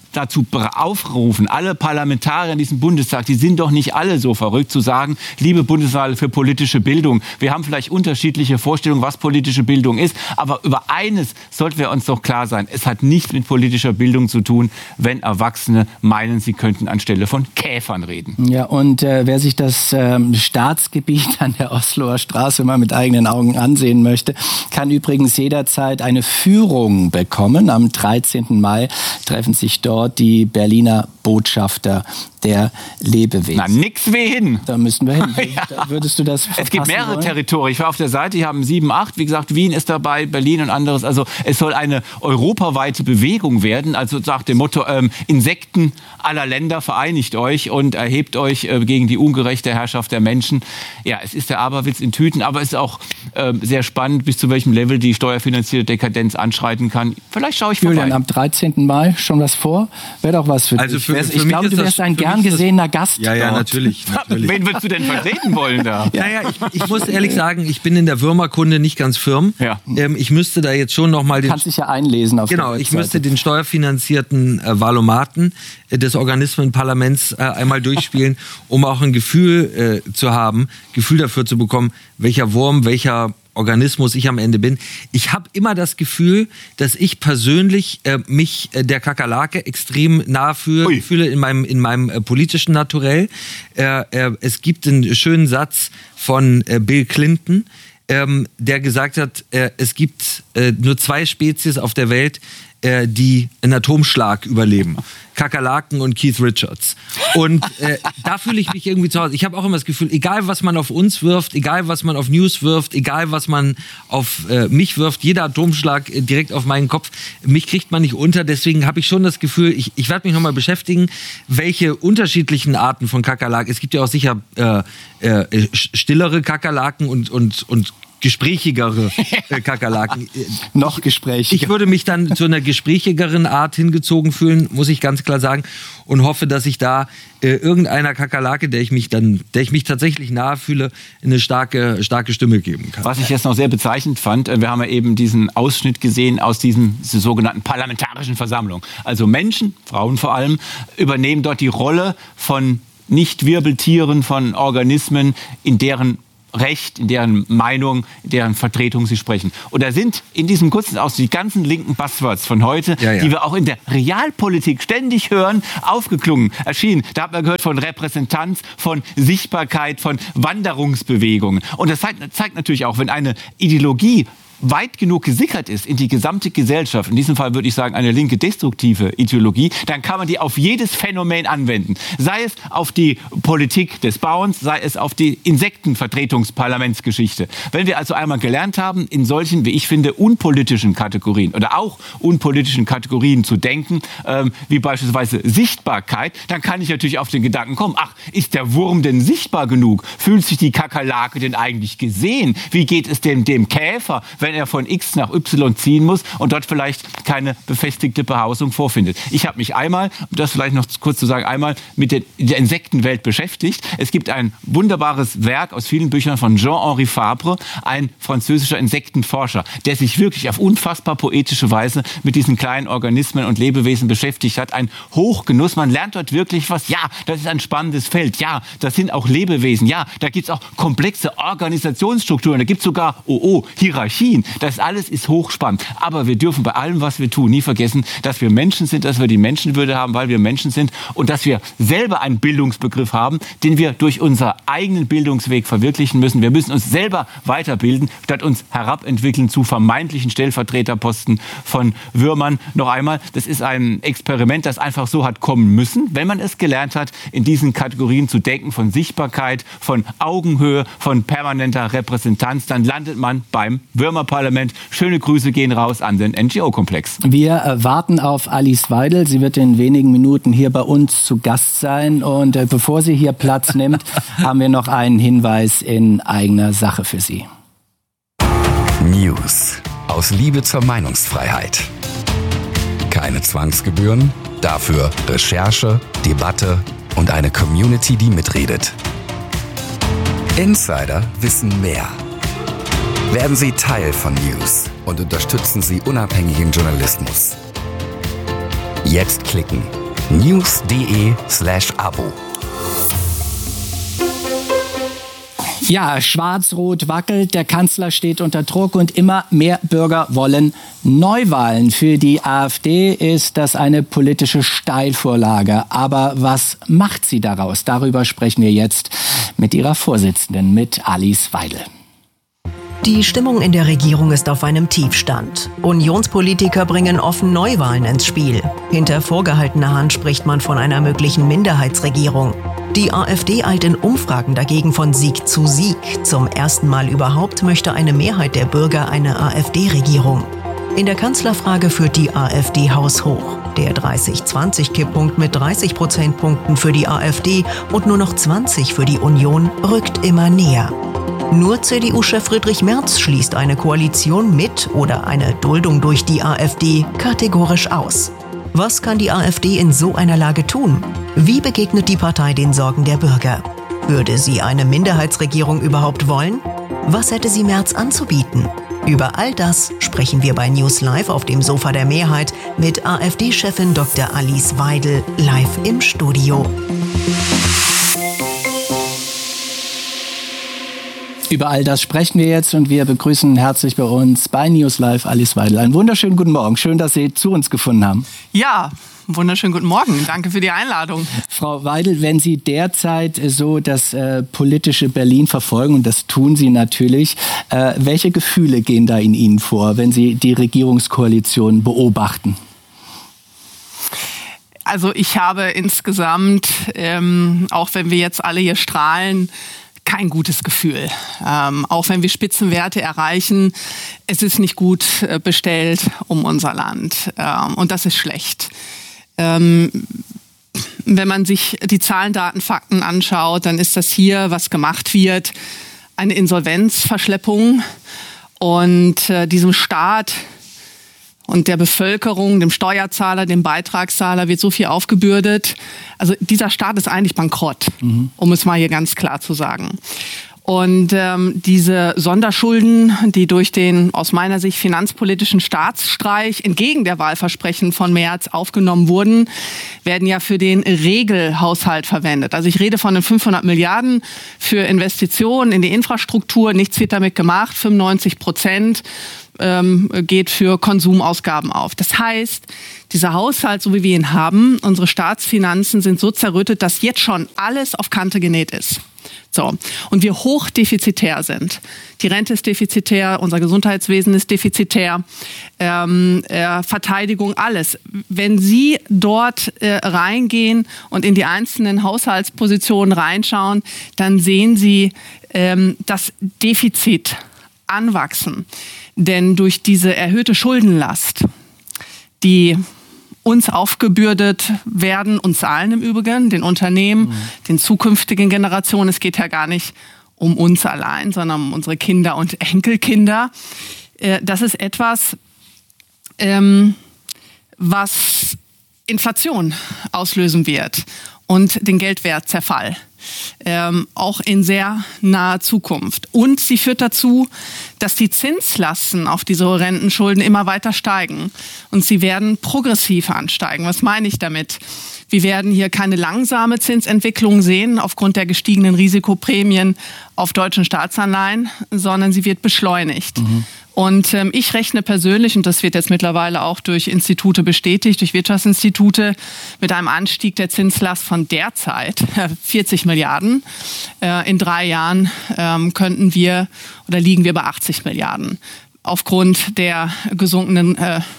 dazu aufrufen, alle Parlamentarier in diesem Bundestag, die sind doch nicht alle so verrückt, zu sagen, liebe Bundeswahl für politische Bildung, wir haben vielleicht unterschiedliche Vorstellungen, was politische Bildung ist, aber über eines sollten wir uns doch klar sein, es hat nichts mit politischer Bildung zu tun, wenn Erwachsene meinen, sie könnten anstelle von Käfern reden. Ja, und wer sich das Staatsgebiet an der Osloer Straße mal mit eigenen Augen ansehen möchte, kann übrigens jederzeit eine Führung bekommen. Am 13. Mai treffen sich dort die Berliner Botschafter der Lebewesen. Na, nix wie hin. Da müssen wir hin. Ja. Würdest du das Es gibt mehrere wollen? Territorien. Ich war auf der Seite, die haben 7, 8. Wie gesagt, Wien ist dabei, Berlin und anderes. Also es soll eine europaweite Bewegung werden. Also nach dem Motto, Insekten aller Länder, vereinigt euch und erhebt euch gegen die ungerechte Herrschaft der Menschen. Ja, es ist der Aberwitz in Tüten, aber es ist auch sehr spannend, bis zu welchem Level die steuerfinanzierte Dekadenz anschreiten kann. Vielleicht schaue ich vorbei. Julian, am 13. Mai schon was vor? Wäre doch was für dich. Ich glaube, du wärst ein gern gesehener Gast. Ja, dort. natürlich. Wen würdest du denn vertreten wollen da? Ja, ich muss ehrlich sagen, ich bin in der Würmerkunde nicht ganz firm. Ja. Ich müsste da jetzt schon nochmal Kannst dich ja einlesen auf Genau, der ich müsste den steuerfinanzierten Valomaten des Organismenparlaments einmal durchspielen, um auch ein Gefühl zu haben, Gefühl dafür zu bekommen, welcher Wurm, welcher Organismus ich am Ende bin. Ich habe immer das Gefühl, dass ich persönlich mich der Kakerlake extrem nahe fühle in meinem politischen Naturell. Es gibt einen schönen Satz von Bill Clinton, der gesagt hat, es gibt nur 2 Spezies auf der Welt, die einen Atomschlag überleben. Kakerlaken und Keith Richards. Und da fühle ich mich irgendwie zu Hause. Ich habe auch immer das Gefühl, egal was man auf uns wirft, egal was man auf News wirft, egal was man auf mich wirft, jeder Atomschlag direkt auf meinen Kopf, mich kriegt man nicht unter. Deswegen habe ich schon das Gefühl, ich werde mich nochmal beschäftigen, welche unterschiedlichen Arten von Kakerlaken. Es gibt ja auch sicher stillere Kakerlaken und gesprächigere Kakerlaken. Noch gesprächiger. Ich würde mich dann zu einer gesprächigeren Art hingezogen fühlen, muss ich ganz klar sagen, und hoffe, dass ich da irgendeiner Kakerlake, der ich mich tatsächlich nahe fühle, eine starke Stimme geben kann. Was ich jetzt noch sehr bezeichnend fand, wir haben ja eben diesen Ausschnitt gesehen aus dieser sogenannten parlamentarischen Versammlung. Also Menschen, Frauen vor allem, übernehmen dort die Rolle von Nicht-Wirbeltieren, von Organismen, in deren Recht, in deren Meinung, in deren Vertretung sie sprechen. Und da sind in diesem kurzen Ausschnitt die ganzen linken Buzzwords von heute, die wir auch in der Realpolitik ständig hören, aufgeklungen, erschienen. Da hat man gehört von Repräsentanz, von Sichtbarkeit, von Wanderungsbewegungen. Und das zeigt natürlich auch, wenn eine Ideologie weit genug gesickert ist in die gesamte Gesellschaft, in diesem Fall würde ich sagen eine linke destruktive Ideologie, dann kann man die auf jedes Phänomen anwenden. Sei es auf die Politik des Bauens, sei es auf die Insektenvertretungsparlamentsgeschichte. Wenn wir also einmal gelernt haben, in solchen, wie ich finde, unpolitischen Kategorien oder auch unpolitischen Kategorien zu denken, wie beispielsweise Sichtbarkeit, dann kann ich natürlich auf den Gedanken kommen, ach, ist der Wurm denn sichtbar genug? Fühlt sich die Kakerlake denn eigentlich gesehen? Wie geht es denn dem Käfer, wenn er von X nach Y ziehen muss und dort vielleicht keine befestigte Behausung vorfindet. Ich habe mich einmal, um das vielleicht noch kurz zu sagen, einmal mit der Insektenwelt beschäftigt. Es gibt ein wunderbares Werk aus vielen Büchern von Jean-Henri Fabre, ein französischer Insektenforscher, der sich wirklich auf unfassbar poetische Weise mit diesen kleinen Organismen und Lebewesen beschäftigt hat. Ein Hochgenuss, man lernt dort wirklich was. Ja, das ist ein spannendes Feld. Ja, das sind auch Lebewesen. Ja, da gibt es auch komplexe Organisationsstrukturen. Da gibt es sogar, Hierarchien. Das alles ist hochspannend. Aber wir dürfen bei allem, was wir tun, nie vergessen, dass wir Menschen sind, dass wir die Menschenwürde haben, weil wir Menschen sind und dass wir selber einen Bildungsbegriff haben, den wir durch unseren eigenen Bildungsweg verwirklichen müssen. Wir müssen uns selber weiterbilden, statt uns herabentwickeln zu vermeintlichen Stellvertreterposten von Würmern. Noch einmal, das ist ein Experiment, das einfach so hat kommen müssen, wenn man es gelernt hat, in diesen Kategorien zu denken, von Sichtbarkeit, von Augenhöhe, von permanenter Repräsentanz, dann landet man beim Würmerparlament. Schöne Grüße gehen raus an den NGO-Komplex. Wir warten auf Alice Weidel. Sie wird in wenigen Minuten hier bei uns zu Gast sein. Und bevor sie hier Platz nimmt, haben wir noch einen Hinweis in eigener Sache für Sie. News aus Liebe zur Meinungsfreiheit. Keine Zwangsgebühren, dafür Recherche, Debatte und eine Community, die mitredet. Insider wissen mehr. Werden Sie Teil von News und unterstützen Sie unabhängigen Journalismus. Jetzt klicken news.de/Abo. Ja, Schwarz-Rot wackelt, der Kanzler steht unter Druck und immer mehr Bürger wollen Neuwahlen. Für die AfD ist das eine politische Steilvorlage. Aber was macht sie daraus? Darüber sprechen wir jetzt mit ihrer Vorsitzenden, mit Alice Weidel. Die Stimmung in der Regierung ist auf einem Tiefstand. Unionspolitiker bringen offen Neuwahlen ins Spiel. Hinter vorgehaltener Hand spricht man von einer möglichen Minderheitsregierung. Die AfD eilt in Umfragen dagegen von Sieg zu Sieg. Zum ersten Mal überhaupt möchte eine Mehrheit der Bürger eine AfD-Regierung. In der Kanzlerfrage führt die AfD haushoch. Der 30-20-Kipppunkt mit 30 Prozentpunkten für die AfD und nur noch 20 für die Union rückt immer näher. Nur CDU-Chef Friedrich Merz schließt eine Koalition mit oder eine Duldung durch die AfD kategorisch aus. Was kann die AfD in so einer Lage tun? Wie begegnet die Partei den Sorgen der Bürger? Würde sie eine Minderheitsregierung überhaupt wollen? Was hätte sie Merz anzubieten? Über all das sprechen wir bei News Live auf dem Sofa der Mehrheit mit AfD-Chefin Dr. Alice Weidel live im Studio. Über all das sprechen wir jetzt und wir begrüßen herzlich bei uns bei News Live Alice Weidel. Einen wunderschönen guten Morgen. Schön, dass Sie zu uns gefunden haben. Ja, wunderschönen guten Morgen. Danke für die Einladung. Frau Weidel, wenn Sie derzeit so das politische Berlin verfolgen, und das tun Sie natürlich, welche Gefühle gehen da in Ihnen vor, wenn Sie die Regierungskoalition beobachten? Also ich habe insgesamt, auch wenn wir jetzt alle hier strahlen, kein gutes Gefühl. Auch wenn wir Spitzenwerte erreichen, es ist nicht gut bestellt um unser Land. Und das ist schlecht. Wenn man sich die Zahlen, Daten, Fakten anschaut, dann ist das hier, was gemacht wird, eine Insolvenzverschleppung. Und diesem Staat und der Bevölkerung, dem Steuerzahler, dem Beitragszahler wird so viel aufgebürdet. Also dieser Staat ist eigentlich bankrott, um es mal hier ganz klar zu sagen. Und diese Sonderschulden, die durch den aus meiner Sicht finanzpolitischen Staatsstreich entgegen der Wahlversprechen von Merz aufgenommen wurden, werden ja für den Regelhaushalt verwendet. Also ich rede von den 500 Milliarden für Investitionen in die Infrastruktur. Nichts wird damit gemacht. 95% geht für Konsumausgaben auf. Das heißt, dieser Haushalt, so wie wir ihn haben, unsere Staatsfinanzen sind so zerrüttet, dass jetzt schon alles auf Kante genäht ist. So. Und wir hochdefizitär sind. Die Rente ist defizitär, unser Gesundheitswesen ist defizitär, Verteidigung, alles. Wenn Sie dort reingehen und in die einzelnen Haushaltspositionen reinschauen, dann sehen Sie das Defizit anwachsen. Denn durch diese erhöhte Schuldenlast, die uns aufgebürdet werden, uns allen im Übrigen, den Unternehmen, den zukünftigen Generationen, es geht ja gar nicht um uns allein, sondern um unsere Kinder und Enkelkinder, das ist etwas, was Inflation auslösen wird und den Geldwertzerfall. Auch in sehr naher Zukunft. Und sie führt dazu, dass die Zinslasten auf diese horrenden Schulden immer weiter steigen. Und sie werden progressiv ansteigen. Was meine ich damit? Wir werden hier keine langsame Zinsentwicklung sehen aufgrund der gestiegenen Risikoprämien auf deutschen Staatsanleihen, sondern sie wird beschleunigt. Und ich rechne persönlich, und das wird jetzt mittlerweile auch durch Institute bestätigt, durch Wirtschaftsinstitute, mit einem Anstieg der Zinslast von derzeit 40 Milliarden. In 3 Jahren könnten wir oder liegen wir bei 80 Milliarden. Aufgrund der gesunkenen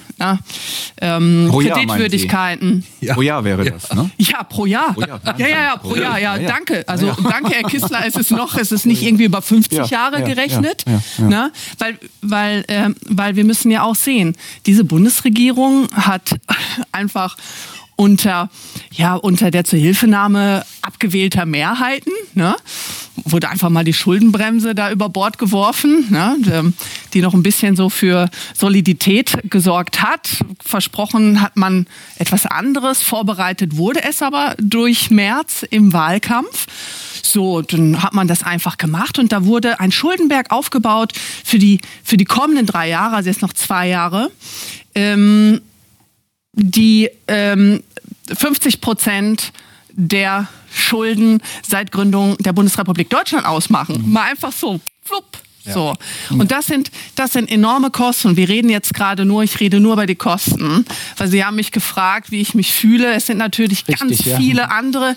Kreditwürdigkeiten. Pro Jahr wäre das, ne? Ja, pro Jahr. Pro Jahr. Ja, danke. Also danke, Herr Kissler, es ist nicht irgendwie über 50 Jahre gerechnet. Ne? Weil wir müssen ja auch sehen, diese Bundesregierung hat einfach unter der Zuhilfenahme abgewählter Mehrheiten, ne, wurde einfach mal die Schuldenbremse da über Bord geworfen, ne, die noch ein bisschen so für Solidität gesorgt hat. Versprochen hat man etwas anderes, vorbereitet wurde es aber durch Merz im Wahlkampf. So, dann hat man das einfach gemacht und da wurde ein Schuldenberg aufgebaut für die kommenden 3 Jahre, also jetzt noch 2 Jahre, die 50% der Schulden seit Gründung der Bundesrepublik Deutschland ausmachen. Mal einfach so, flupp. Ja. So. Und das sind enorme Kosten. Und wir reden jetzt gerade ich rede nur über die Kosten, weil Sie haben mich gefragt, wie ich mich fühle. Es sind natürlich ganz viele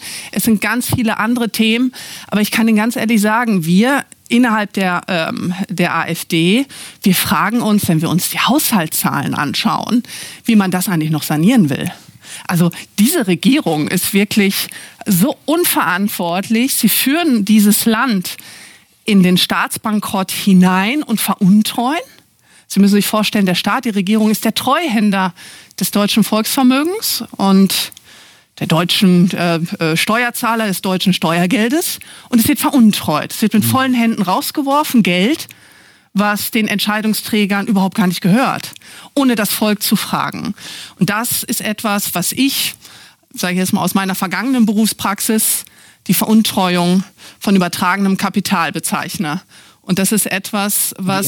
andere Themen. Aber ich kann Ihnen ganz ehrlich sagen, wir innerhalb der AfD, wir fragen uns, wenn wir uns die Haushaltszahlen anschauen, wie man das eigentlich noch sanieren will. Also diese Regierung ist wirklich so unverantwortlich. Sie führen dieses Land in den Staatsbankrott hinein und veruntreuen. Sie müssen sich vorstellen, der Staat, die Regierung ist der Treuhänder des deutschen Volksvermögens und der deutschen Steuerzahler, des deutschen Steuergeldes. Und es wird veruntreut. Es wird mit vollen Händen rausgeworfen, Geld, was den Entscheidungsträgern überhaupt gar nicht gehört, ohne das Volk zu fragen. Und das ist etwas, was ich, sage ich jetzt mal aus meiner vergangenen Berufspraxis, die Veruntreuung von übertragenem Kapital bezeichne. Und das ist etwas, was...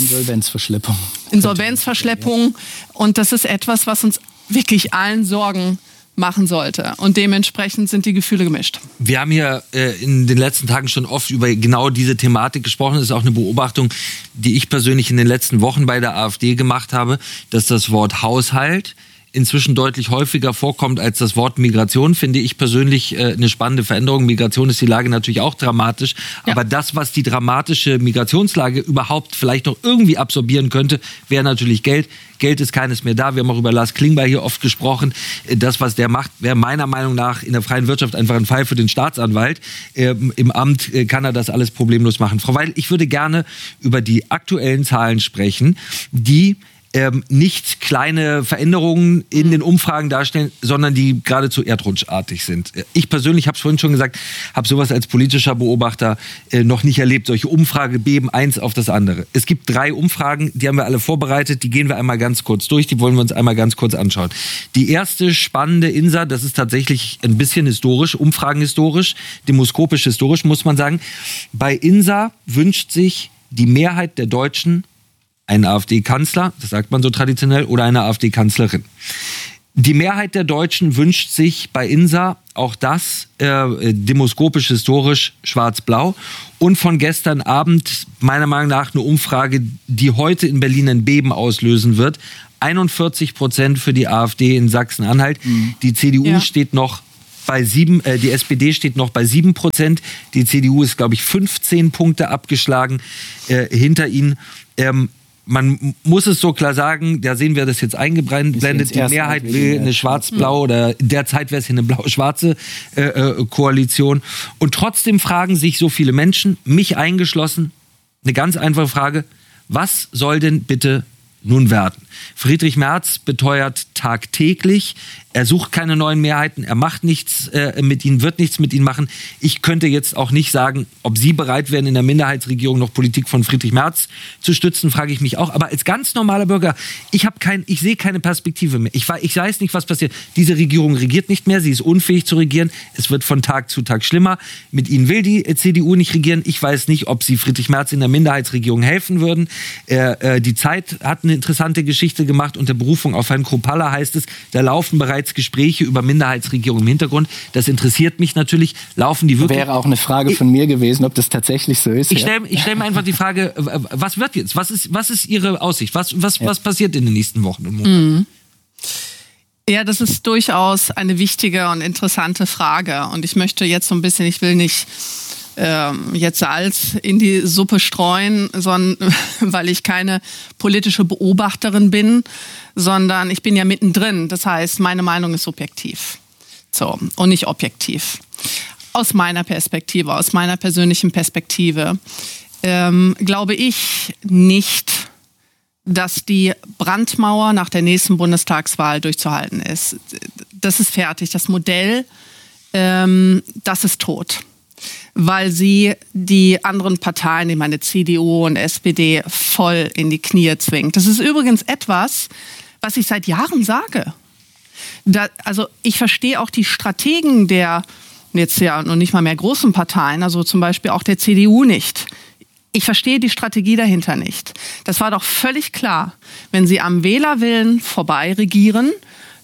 Insolvenzverschleppung. Und das ist etwas, was uns wirklich allen Sorgen machen sollte. Und dementsprechend sind die Gefühle gemischt. Wir haben hier in den letzten Tagen schon oft über genau diese Thematik gesprochen. Das ist auch eine Beobachtung, die ich persönlich in den letzten Wochen bei der AfD gemacht habe, dass das Wort Haushalt inzwischen deutlich häufiger vorkommt als das Wort Migration, finde ich persönlich eine spannende Veränderung. Migration ist die Lage natürlich auch dramatisch, aber das, was die dramatische Migrationslage überhaupt vielleicht noch irgendwie absorbieren könnte, wäre natürlich Geld. Geld ist keines mehr da. Wir haben auch über Lars Klingbeil hier oft gesprochen. Das, was der macht, wäre meiner Meinung nach in der freien Wirtschaft einfach ein Fall für den Staatsanwalt. Im Amt kann er das alles problemlos machen. Frau Weidel, ich würde gerne über die aktuellen Zahlen sprechen, die nicht kleine Veränderungen in den Umfragen darstellen, sondern die geradezu erdrutschartig sind. Ich persönlich, habe es vorhin schon gesagt, habe sowas als politischer Beobachter noch nicht erlebt. Solche Umfragebeben, eins auf das andere. Es gibt 3 Umfragen, die haben wir alle vorbereitet, die gehen wir einmal ganz kurz durch, die wollen wir uns einmal ganz kurz anschauen. Die erste spannende INSA, das ist tatsächlich ein bisschen historisch, umfragenhistorisch, demoskopisch historisch, muss man sagen. Bei INSA wünscht sich die Mehrheit der Deutschen einen AfD-Kanzler, das sagt man so traditionell, oder eine AfD-Kanzlerin. Die Mehrheit der Deutschen wünscht sich bei INSA auch das, demoskopisch historisch schwarz-blau. Und von gestern Abend, meiner Meinung nach, eine Umfrage, die heute in Berlin ein Beben auslösen wird. 41% für die AfD in Sachsen-Anhalt. Die CDU steht noch bei 7, die SPD steht noch bei 7%. Die CDU ist, glaube ich, 15 Punkte abgeschlagen hinter ihnen. Man muss es so klar sagen, da sehen wir das jetzt eingeblendet, die Mehrheit will eine schwarz-blau oder derzeit wäre es hier eine blau-schwarze Koalition. Und trotzdem fragen sich so viele Menschen, mich eingeschlossen, eine ganz einfache Frage, was soll denn bitte nun werden? Friedrich Merz beteuert tagtäglich, er sucht keine neuen Mehrheiten, er macht nichts mit ihnen, wird nichts mit ihnen machen. Ich könnte jetzt auch nicht sagen, ob Sie bereit wären, in der Minderheitsregierung noch Politik von Friedrich Merz zu stützen, frage ich mich auch. Aber als ganz normaler Bürger, ich sehe keine Perspektive mehr. Ich weiß nicht, was passiert. Diese Regierung regiert nicht mehr, sie ist unfähig zu regieren. Es wird von Tag zu Tag schlimmer. Mit ihnen will die CDU nicht regieren. Ich weiß nicht, ob sie Friedrich Merz in der Minderheitsregierung helfen würden. Die Zeit hat eine interessante Geschichte gemacht. Unter Berufung auf Herrn Kruppalla heißt es, da laufen bereits Gespräche über Minderheitsregierung im Hintergrund. Das interessiert mich natürlich. Laufen die wirklich? Wäre auch eine Frage von mir gewesen, ob das tatsächlich so ist. Ich stelle mir einfach die Frage, was wird jetzt? Was ist Ihre Aussicht? Was passiert in den nächsten Wochen und Monaten? Ja, das ist durchaus eine wichtige und interessante Frage. Und ich möchte jetzt so ein bisschen, ich will nicht jetzt Salz in die Suppe streuen, sondern weil ich keine politische Beobachterin bin, sondern ich bin ja mittendrin. Das heißt, meine Meinung ist subjektiv und nicht objektiv. Aus meiner Perspektive, aus meiner persönlichen Perspektive, glaube ich nicht, dass die Brandmauer nach der nächsten Bundestagswahl durchzuhalten ist. Das ist fertig. Das Modell, das ist tot. Weil sie die anderen Parteien, ich meine CDU und SPD, voll in die Knie zwingt. Das ist übrigens etwas, was ich seit Jahren sage. Also ich verstehe auch die Strategen der jetzt ja noch nicht mal mehr großen Parteien, also zum Beispiel auch der CDU nicht. Ich verstehe die Strategie dahinter nicht. Das war doch völlig klar. Wenn sie am Wählerwillen vorbei regieren,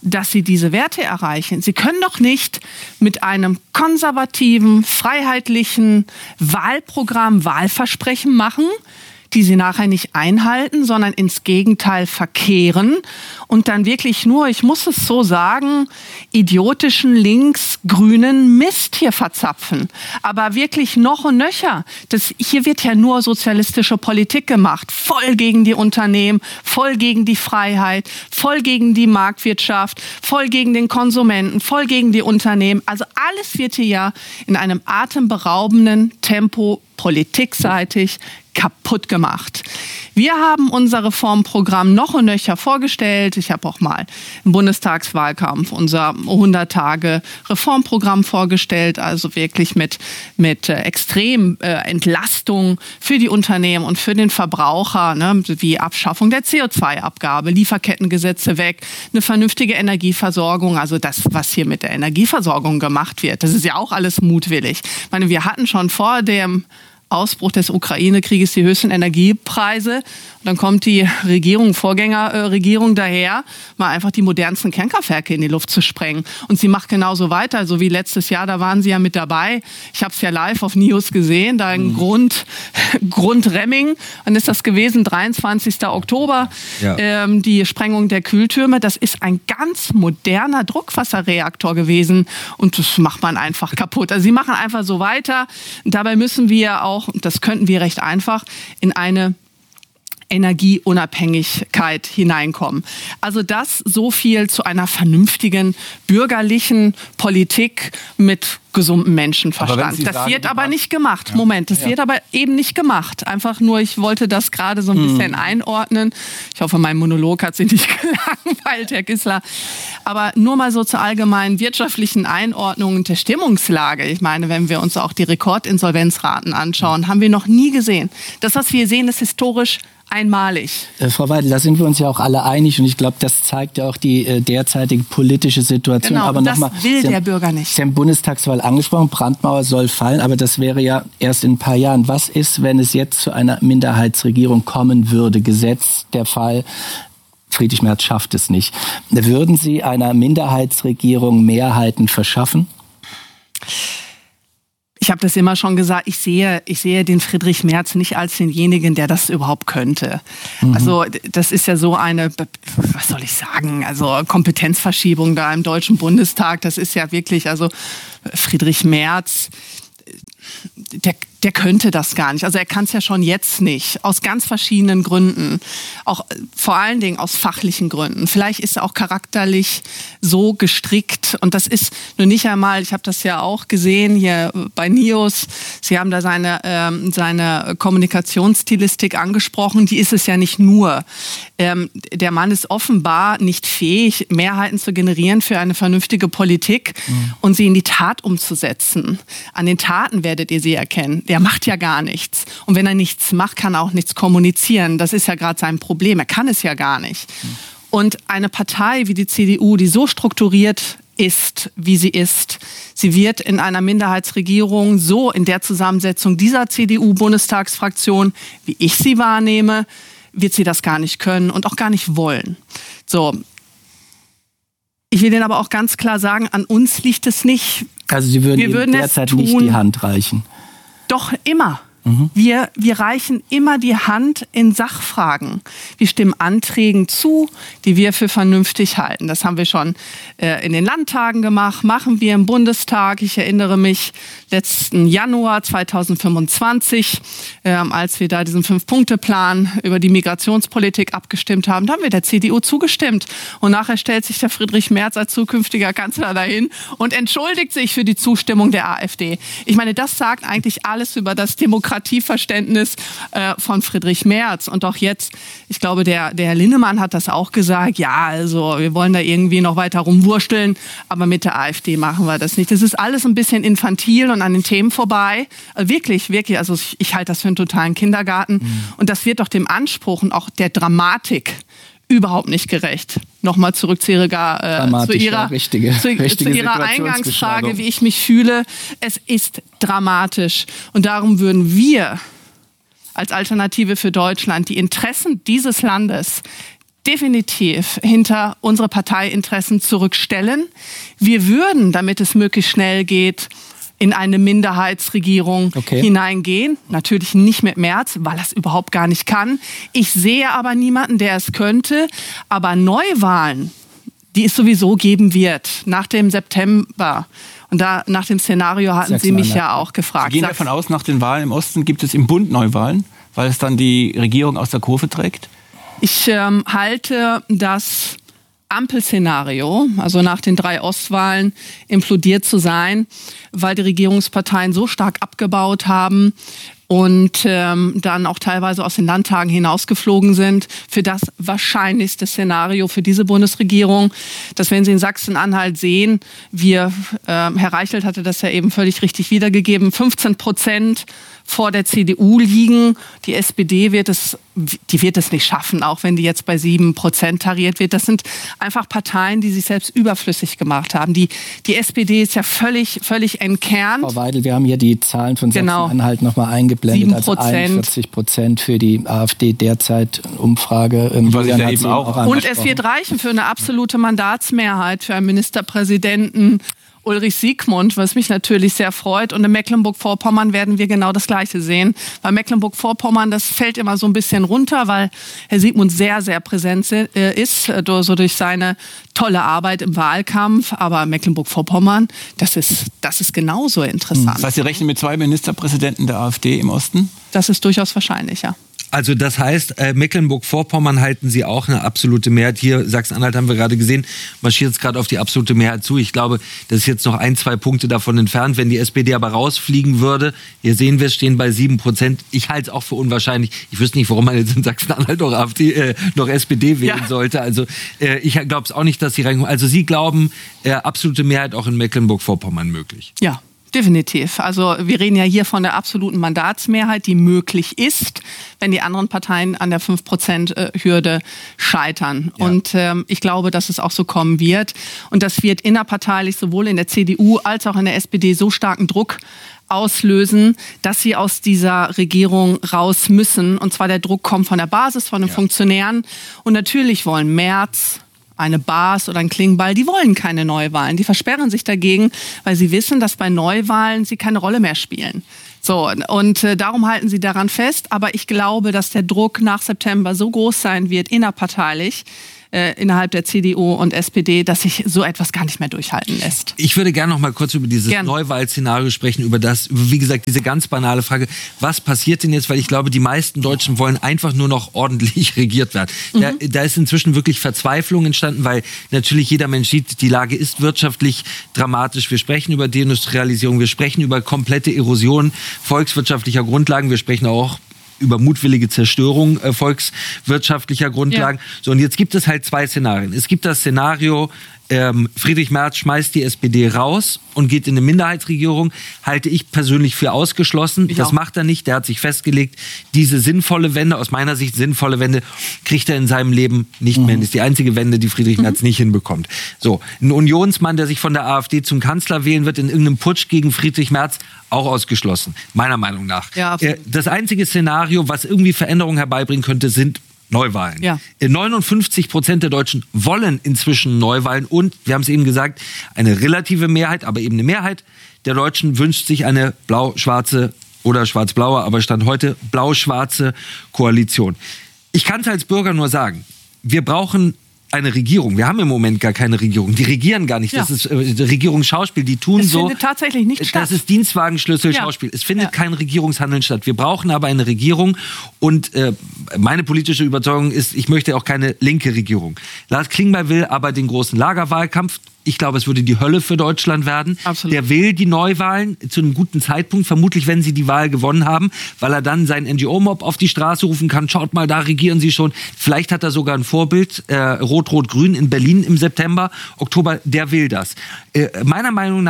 dass sie diese Werte erreichen. Sie können doch nicht mit einem konservativen, freiheitlichen Wahlprogramm Wahlversprechen machen, die sie nachher nicht einhalten, sondern ins Gegenteil verkehren und dann wirklich nur, ich muss es so sagen, idiotischen links-grünen Mist hier verzapfen. Aber wirklich noch und nöcher. Hier wird ja nur sozialistische Politik gemacht. Voll gegen die Unternehmen, voll gegen die Freiheit, voll gegen die Marktwirtschaft, voll gegen den Konsumenten, voll gegen die Unternehmen. Also alles wird hier ja in einem atemberaubenden Tempo politikseitig kaputt gemacht. Wir haben unser Reformprogramm noch und nöcher vorgestellt. Ich habe auch mal im Bundestagswahlkampf unser 100-Tage-Reformprogramm vorgestellt, also wirklich mit extrem Entlastung für die Unternehmen und für den Verbraucher, ne, wie Abschaffung der CO2-Abgabe, Lieferkettengesetze weg, eine vernünftige Energieversorgung, also das, was hier mit der Energieversorgung gemacht wird, das ist ja auch alles mutwillig. Ich meine, wir hatten schon vor dem Ausbruch des Ukraine-Krieges die höchsten Energiepreise. Und dann kommt die Vorgängerregierung daher, mal einfach die modernsten Kernkraftwerke in die Luft zu sprengen. Und sie macht genauso weiter, so wie letztes Jahr, da waren sie ja mit dabei. Ich habe es ja live auf News gesehen, da in Grundremming. Dann ist das gewesen, 23. Oktober, die Sprengung der Kühltürme. Das ist ein ganz moderner Druckwasserreaktor gewesen und das macht man einfach kaputt. Also sie machen einfach so weiter. Und dabei müssen wir auch, das könnten wir recht einfach, in eine Energieunabhängigkeit hineinkommen. Also das so viel zu einer vernünftigen bürgerlichen Politik mit gesundem Menschenverstand. Das wird aber nicht gemacht. Ja. Moment, das wird aber eben nicht gemacht. Einfach nur, ich wollte das gerade so ein bisschen einordnen. Ich hoffe, mein Monolog hat Sie nicht gelangweilt, Herr Kissler. Aber nur mal so zur allgemeinen wirtschaftlichen Einordnung der Stimmungslage. Ich meine, wenn wir uns auch die Rekordinsolvenzraten anschauen, haben wir noch nie gesehen. Das, was wir sehen, ist historisch einmalig. Frau Weidel, da sind wir uns ja auch alle einig und ich glaube, das zeigt ja auch die derzeitige politische Situation. Genau, aber das will der Bürger nicht. Sie haben Bundestagswahl angesprochen, Brandmauer soll fallen, aber das wäre ja erst in ein paar Jahren. Was ist, wenn es jetzt zu einer Minderheitsregierung kommen würde? Gesetz, der Fall, Friedrich Merz schafft es nicht. Würden Sie einer Minderheitsregierung Mehrheiten verschaffen? Ich habe das immer schon gesagt, ich sehe den Friedrich Merz nicht als denjenigen, der das überhaupt könnte. Also das ist ja so eine, was soll ich sagen, also Kompetenzverschiebung da im Deutschen Bundestag. Das ist ja wirklich, also Friedrich Merz, der könnte das gar nicht. Also er kann es ja schon jetzt nicht, aus ganz verschiedenen Gründen. Auch vor allen Dingen aus fachlichen Gründen. Vielleicht ist er auch charakterlich so gestrickt. Und das ist nur nicht einmal, ich habe das ja auch gesehen hier bei NIOS, Sie haben da seine Kommunikationsstilistik angesprochen, die ist es ja nicht nur. Der Mann ist offenbar nicht fähig, Mehrheiten zu generieren für eine vernünftige Politik und sie in die Tat umzusetzen. An den Taten werdet ihr sie erkennen. Der macht ja gar nichts. Und wenn er nichts macht, kann er auch nichts kommunizieren. Das ist ja gerade sein Problem. Er kann es ja gar nicht. Und eine Partei wie die CDU, die so strukturiert ist, wie sie ist, sie wird in einer Minderheitsregierung so in der Zusammensetzung dieser CDU-Bundestagsfraktion, wie ich sie wahrnehme, wird sie das gar nicht können und auch gar nicht wollen. So. Ich will Ihnen aber auch ganz klar sagen, an uns liegt es nicht. Also Sie würden ihm derzeit nicht die Hand reichen? Doch, immer. Wir reichen immer die Hand in Sachfragen. Wir stimmen Anträgen zu, die wir für vernünftig halten. Das haben wir schon in den Landtagen gemacht, machen wir im Bundestag. Ich erinnere mich, letzten Januar 2025, als wir da diesen 5-Punkte-Plan über die Migrationspolitik abgestimmt haben, da haben wir der CDU zugestimmt. Und nachher stellt sich der Friedrich Merz als zukünftiger Kanzler dahin und entschuldigt sich für die Zustimmung der AfD. Ich meine, das sagt eigentlich alles über das Demokratieverständnis von Friedrich Merz. Und auch jetzt, ich glaube, der Herr Linnemann hat das auch gesagt, ja, also wir wollen da irgendwie noch weiter rumwursteln, aber mit der AfD machen wir das nicht. Das ist alles ein bisschen infantil und an den Themen vorbei. Wirklich, wirklich, also ich halte das für einen totalen Kindergarten. Und das wird doch dem Anspruch und auch der Dramatik überhaupt nicht gerecht. Nochmal zurück zu Ihrer Eingangsfrage, wie ich mich fühle. Es ist dramatisch. Und darum würden wir als Alternative für Deutschland die Interessen dieses Landes definitiv hinter unsere Parteiinteressen zurückstellen. Wir würden, damit es möglichst schnell geht, in eine Minderheitsregierung hineingehen. Natürlich nicht mit Merz, weil er es überhaupt gar nicht kann. Ich sehe aber niemanden, der es könnte. Aber Neuwahlen, die es sowieso geben wird, nach dem September. Und da nach dem Szenario hatten Sie mich ja auch gefragt. Sie gehen davon aus, nach den Wahlen im Osten gibt es im Bund Neuwahlen, weil es dann die Regierung aus der Kurve trägt? Ich halte das Ampelszenario, also nach den 3 Ostwahlen, implodiert zu sein, weil die Regierungsparteien so stark abgebaut haben und dann auch teilweise aus den Landtagen hinausgeflogen sind, für das wahrscheinlichste Szenario für diese Bundesregierung, dass, wenn Sie in Sachsen-Anhalt sehen, Herr Reichelt hatte das ja eben völlig richtig wiedergegeben, 15% vor der CDU liegen. Die SPD wird es nicht schaffen, auch wenn die jetzt bei 7% tariert wird. Das sind einfach Parteien, die sich selbst überflüssig gemacht haben. Die SPD ist ja völlig entkernt. Frau Weidel, wir haben hier die Zahlen von Sachsen-Anhalt nochmal eingeblendet. 7%. Also 41% für die AfD derzeit Umfrage. Und es wird reichen für eine absolute Mandatsmehrheit für einen Ministerpräsidenten Ulrich Siegmund, was mich natürlich sehr freut. Und in Mecklenburg-Vorpommern werden wir genau das Gleiche sehen. Weil Mecklenburg-Vorpommern, das fällt immer so ein bisschen runter, weil Herr Siegmund sehr, sehr präsent ist, so durch seine tolle Arbeit im Wahlkampf. Aber Mecklenburg-Vorpommern, das ist genauso interessant. Das heißt, Sie rechnen mit 2 Ministerpräsidenten der AfD im Osten? Das ist durchaus wahrscheinlich, ja. Also das heißt, Mecklenburg-Vorpommern halten Sie auch eine absolute Mehrheit. Hier, Sachsen-Anhalt haben wir gerade gesehen, marschiert es gerade auf die absolute Mehrheit zu. Ich glaube, das ist jetzt noch 1-2 Punkte davon entfernt. Wenn die SPD aber rausfliegen würde, hier sehen wir, stehen bei 7%. Ich halte es auch für unwahrscheinlich. Ich wüsste nicht, warum man jetzt in Sachsen-Anhalt noch SPD wählen sollte. Also ich glaube es auch nicht, dass Sie reinkommen. Also Sie glauben, absolute Mehrheit auch in Mecklenburg-Vorpommern möglich? Ja. Definitiv. Also wir reden ja hier von der absoluten Mandatsmehrheit, die möglich ist, wenn die anderen Parteien an der 5%-Hürde scheitern. Ja. Und ich glaube, dass es auch so kommen wird. Und das wird innerparteilich sowohl in der CDU als auch in der SPD so starken Druck auslösen, dass sie aus dieser Regierung raus müssen. Und zwar der Druck kommt von der Basis, von den Funktionären. Und natürlich wollen Merz, eine Baas oder ein Klingbeil, die wollen keine Neuwahlen. Die versperren sich dagegen, weil sie wissen, dass bei Neuwahlen sie keine Rolle mehr spielen. So, und darum halten sie daran fest. Aber ich glaube, dass der Druck nach September so groß sein wird, innerparteilich, innerhalb der CDU und SPD, dass sich so etwas gar nicht mehr durchhalten lässt. Ich würde gerne noch mal kurz über dieses Neuwahlszenario sprechen, über wie gesagt, diese ganz banale Frage, was passiert denn jetzt? Weil ich glaube, die meisten Deutschen wollen einfach nur noch ordentlich regiert werden. Da ist inzwischen wirklich Verzweiflung entstanden, weil natürlich jeder Mensch sieht, die Lage ist wirtschaftlich dramatisch. Wir sprechen über Deindustrialisierung, wir sprechen über komplette Erosion volkswirtschaftlicher Grundlagen, wir sprechen auch über mutwillige Zerstörung volkswirtschaftlicher Grundlagen. Ja. So, und jetzt gibt es halt 2 Szenarien. Es gibt das Szenario, Friedrich Merz schmeißt die SPD raus und geht in eine Minderheitsregierung, halte ich persönlich für ausgeschlossen. Das macht er nicht. Der hat sich festgelegt, diese sinnvolle Wende, aus meiner Sicht sinnvolle Wende, kriegt er in seinem Leben nicht mehr. Das ist die einzige Wende, die Friedrich Merz nicht hinbekommt. So, ein Unionsmann, der sich von der AfD zum Kanzler wählen wird, in irgendeinem Putsch gegen Friedrich Merz, auch ausgeschlossen, meiner Meinung nach. Ja, das einzige Szenario, was irgendwie Veränderungen herbeibringen könnte, sind Neuwahlen. Ja. 59% der Deutschen wollen inzwischen Neuwahlen und, wir haben es eben gesagt, eine relative Mehrheit, aber eben eine Mehrheit der Deutschen wünscht sich eine blau-schwarze oder schwarz-blaue, aber Stand heute blau-schwarze Koalition. Ich kann es als Bürger nur sagen, wir brauchen eine Regierung. Wir haben im Moment gar keine Regierung. Die regieren gar nicht. Ja. Das ist Regierungsschauspiel. Die tun so. Das findet tatsächlich nicht statt. Das ist Dienstwagenschlüssel-Schauspiel. Es findet kein Regierungshandeln statt. Wir brauchen aber eine Regierung. Und meine politische Überzeugung ist, ich möchte auch keine linke Regierung. Lars Klingbeil will aber den großen Lagerwahlkampf. Ich glaube, es würde die Hölle für Deutschland werden. Absolut. Der will die Neuwahlen zu einem guten Zeitpunkt, vermutlich, wenn sie die Wahl gewonnen haben, weil er dann seinen NGO-Mob auf die Straße rufen kann. Schaut mal, da regieren sie schon. Vielleicht hat er sogar ein Vorbild, Rot-Rot-Grün in Berlin im September, Oktober. Der will das. Meiner Meinung nach,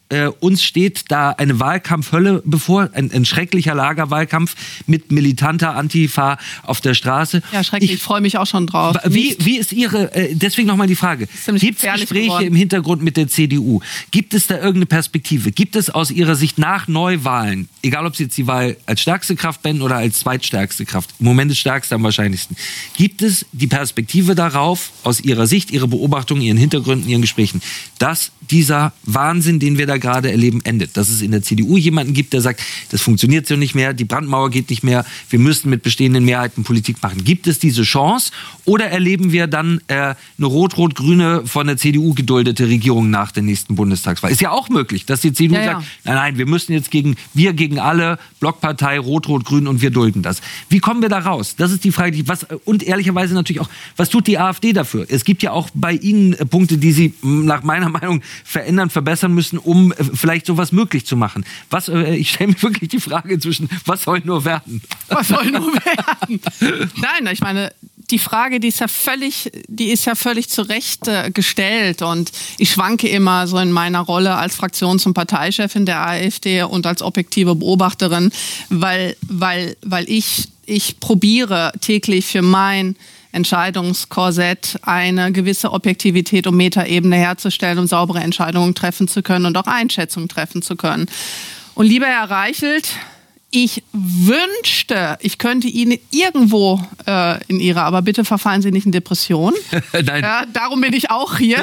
uns steht da eine Wahlkampfhölle bevor, ein schrecklicher Lagerwahlkampf mit militanter Antifa auf der Straße. Ja, schrecklich, ich freue mich auch schon drauf. Wie ist Ihre, deswegen nochmal die Frage, gibt es Gespräche im Hintergrund mit der CDU? Gibt es da irgendeine Perspektive? Gibt es aus Ihrer Sicht nach Neuwahlen, egal ob Sie jetzt die Wahl als stärkste Kraft beenden oder als zweitstärkste Kraft, im Moment das stärkste am wahrscheinlichsten, gibt es die Perspektive darauf, aus Ihrer Sicht, Ihre Beobachtungen, Ihren Hintergründen, Ihren Gesprächen, dass dieser Wahnsinn, den wir da gerade erleben, endet? Dass es in der CDU jemanden gibt, der sagt, das funktioniert so nicht mehr, die Brandmauer geht nicht mehr, wir müssen mit bestehenden Mehrheiten Politik machen. Gibt es diese Chance oder erleben wir dann eine rot-rot-grüne, von der CDU geduldete Regierung nach der nächsten Bundestagswahl? Ist ja auch möglich, dass die CDU sagt, nein, wir müssen jetzt gegen alle, Blockpartei, rot-rot-grün und wir dulden das. Wie kommen wir da raus? Das ist die Frage, und ehrlicherweise natürlich auch, was tut die AfD dafür? Es gibt ja auch bei Ihnen Punkte, die Sie nach meiner Meinung verändern, verbessern müssen, um vielleicht sowas möglich zu machen. Ich stelle mir wirklich die Frage inzwischen, was soll nur werden? Was soll nur werden? Nein, ich meine, die Frage, die ist ja völlig zu Recht gestellt und ich schwanke immer so in meiner Rolle als Fraktions- und Parteichefin der AfD und als objektive Beobachterin, weil ich probiere täglich für mein Entscheidungskorsett eine gewisse Objektivität und Metaebene herzustellen, um saubere Entscheidungen treffen zu können und auch Einschätzungen treffen zu können. Und lieber Herr Reichelt, ich wünschte, ich könnte Ihnen irgendwo aber bitte verfallen Sie nicht in Depression. Nein. Ja, darum bin ich auch hier.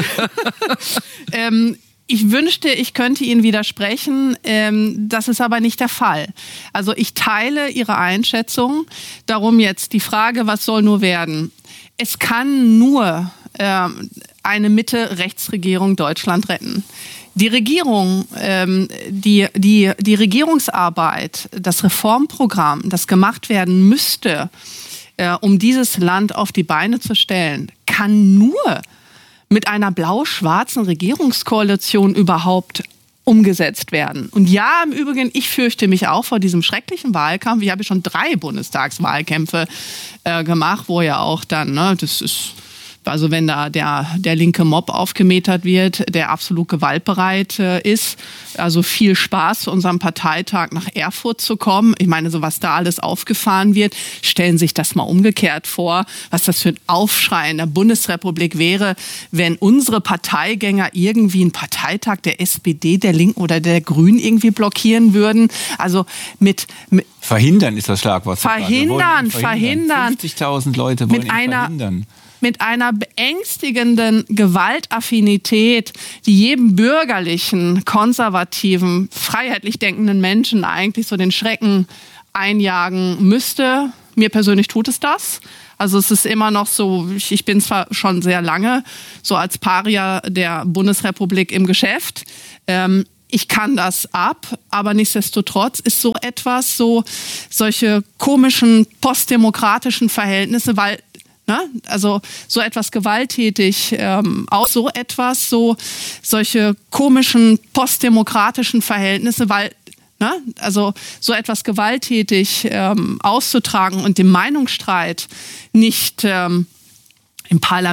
Ich wünschte, ich könnte Ihnen widersprechen. Das ist aber nicht der Fall. Also ich teile Ihre Einschätzung. Darum jetzt die Frage, was soll nur werden? Es kann nur eine Mitte-Rechts-Regierung Deutschland retten. Die Regierung, die Regierungsarbeit, das Reformprogramm, das gemacht werden müsste, um dieses Land auf die Beine zu stellen, kann nur mit einer blau-schwarzen Regierungskoalition überhaupt umgesetzt werden. Und ja, im Übrigen, ich fürchte mich auch vor diesem schrecklichen Wahlkampf. Ich habe schon 3 Bundestagswahlkämpfe gemacht, wo ja auch dann, also wenn da der linke Mob aufgemetert wird, der absolut gewaltbereit ist. Also viel Spaß zu unserem Parteitag nach Erfurt zu kommen. Ich meine, so was da alles aufgefahren wird, stellen Sie sich das mal umgekehrt vor, was das für ein Aufschrei in der Bundesrepublik wäre, wenn unsere Parteigänger irgendwie einen Parteitag der SPD, der Linken oder der Grünen irgendwie blockieren würden. Also mit verhindern ist das Schlagwort. Verhindern. 50.000 Leute wollen ihn verhindern. Mit einer beängstigenden Gewaltaffinität, die jedem bürgerlichen, konservativen, freiheitlich denkenden Menschen eigentlich so den Schrecken einjagen müsste. Mir persönlich tut es das. Also es ist immer noch so, ich bin zwar schon sehr lange so als Paria der Bundesrepublik im Geschäft, ich kann das ab, aber nichtsdestotrotz ist so etwas, solche komischen postdemokratischen Verhältnisse, weil also so etwas gewalttätig, auch solche komischen postdemokratischen Verhältnisse, weil also so etwas gewalttätig auszutragen und den Meinungsstreit nicht im Parlament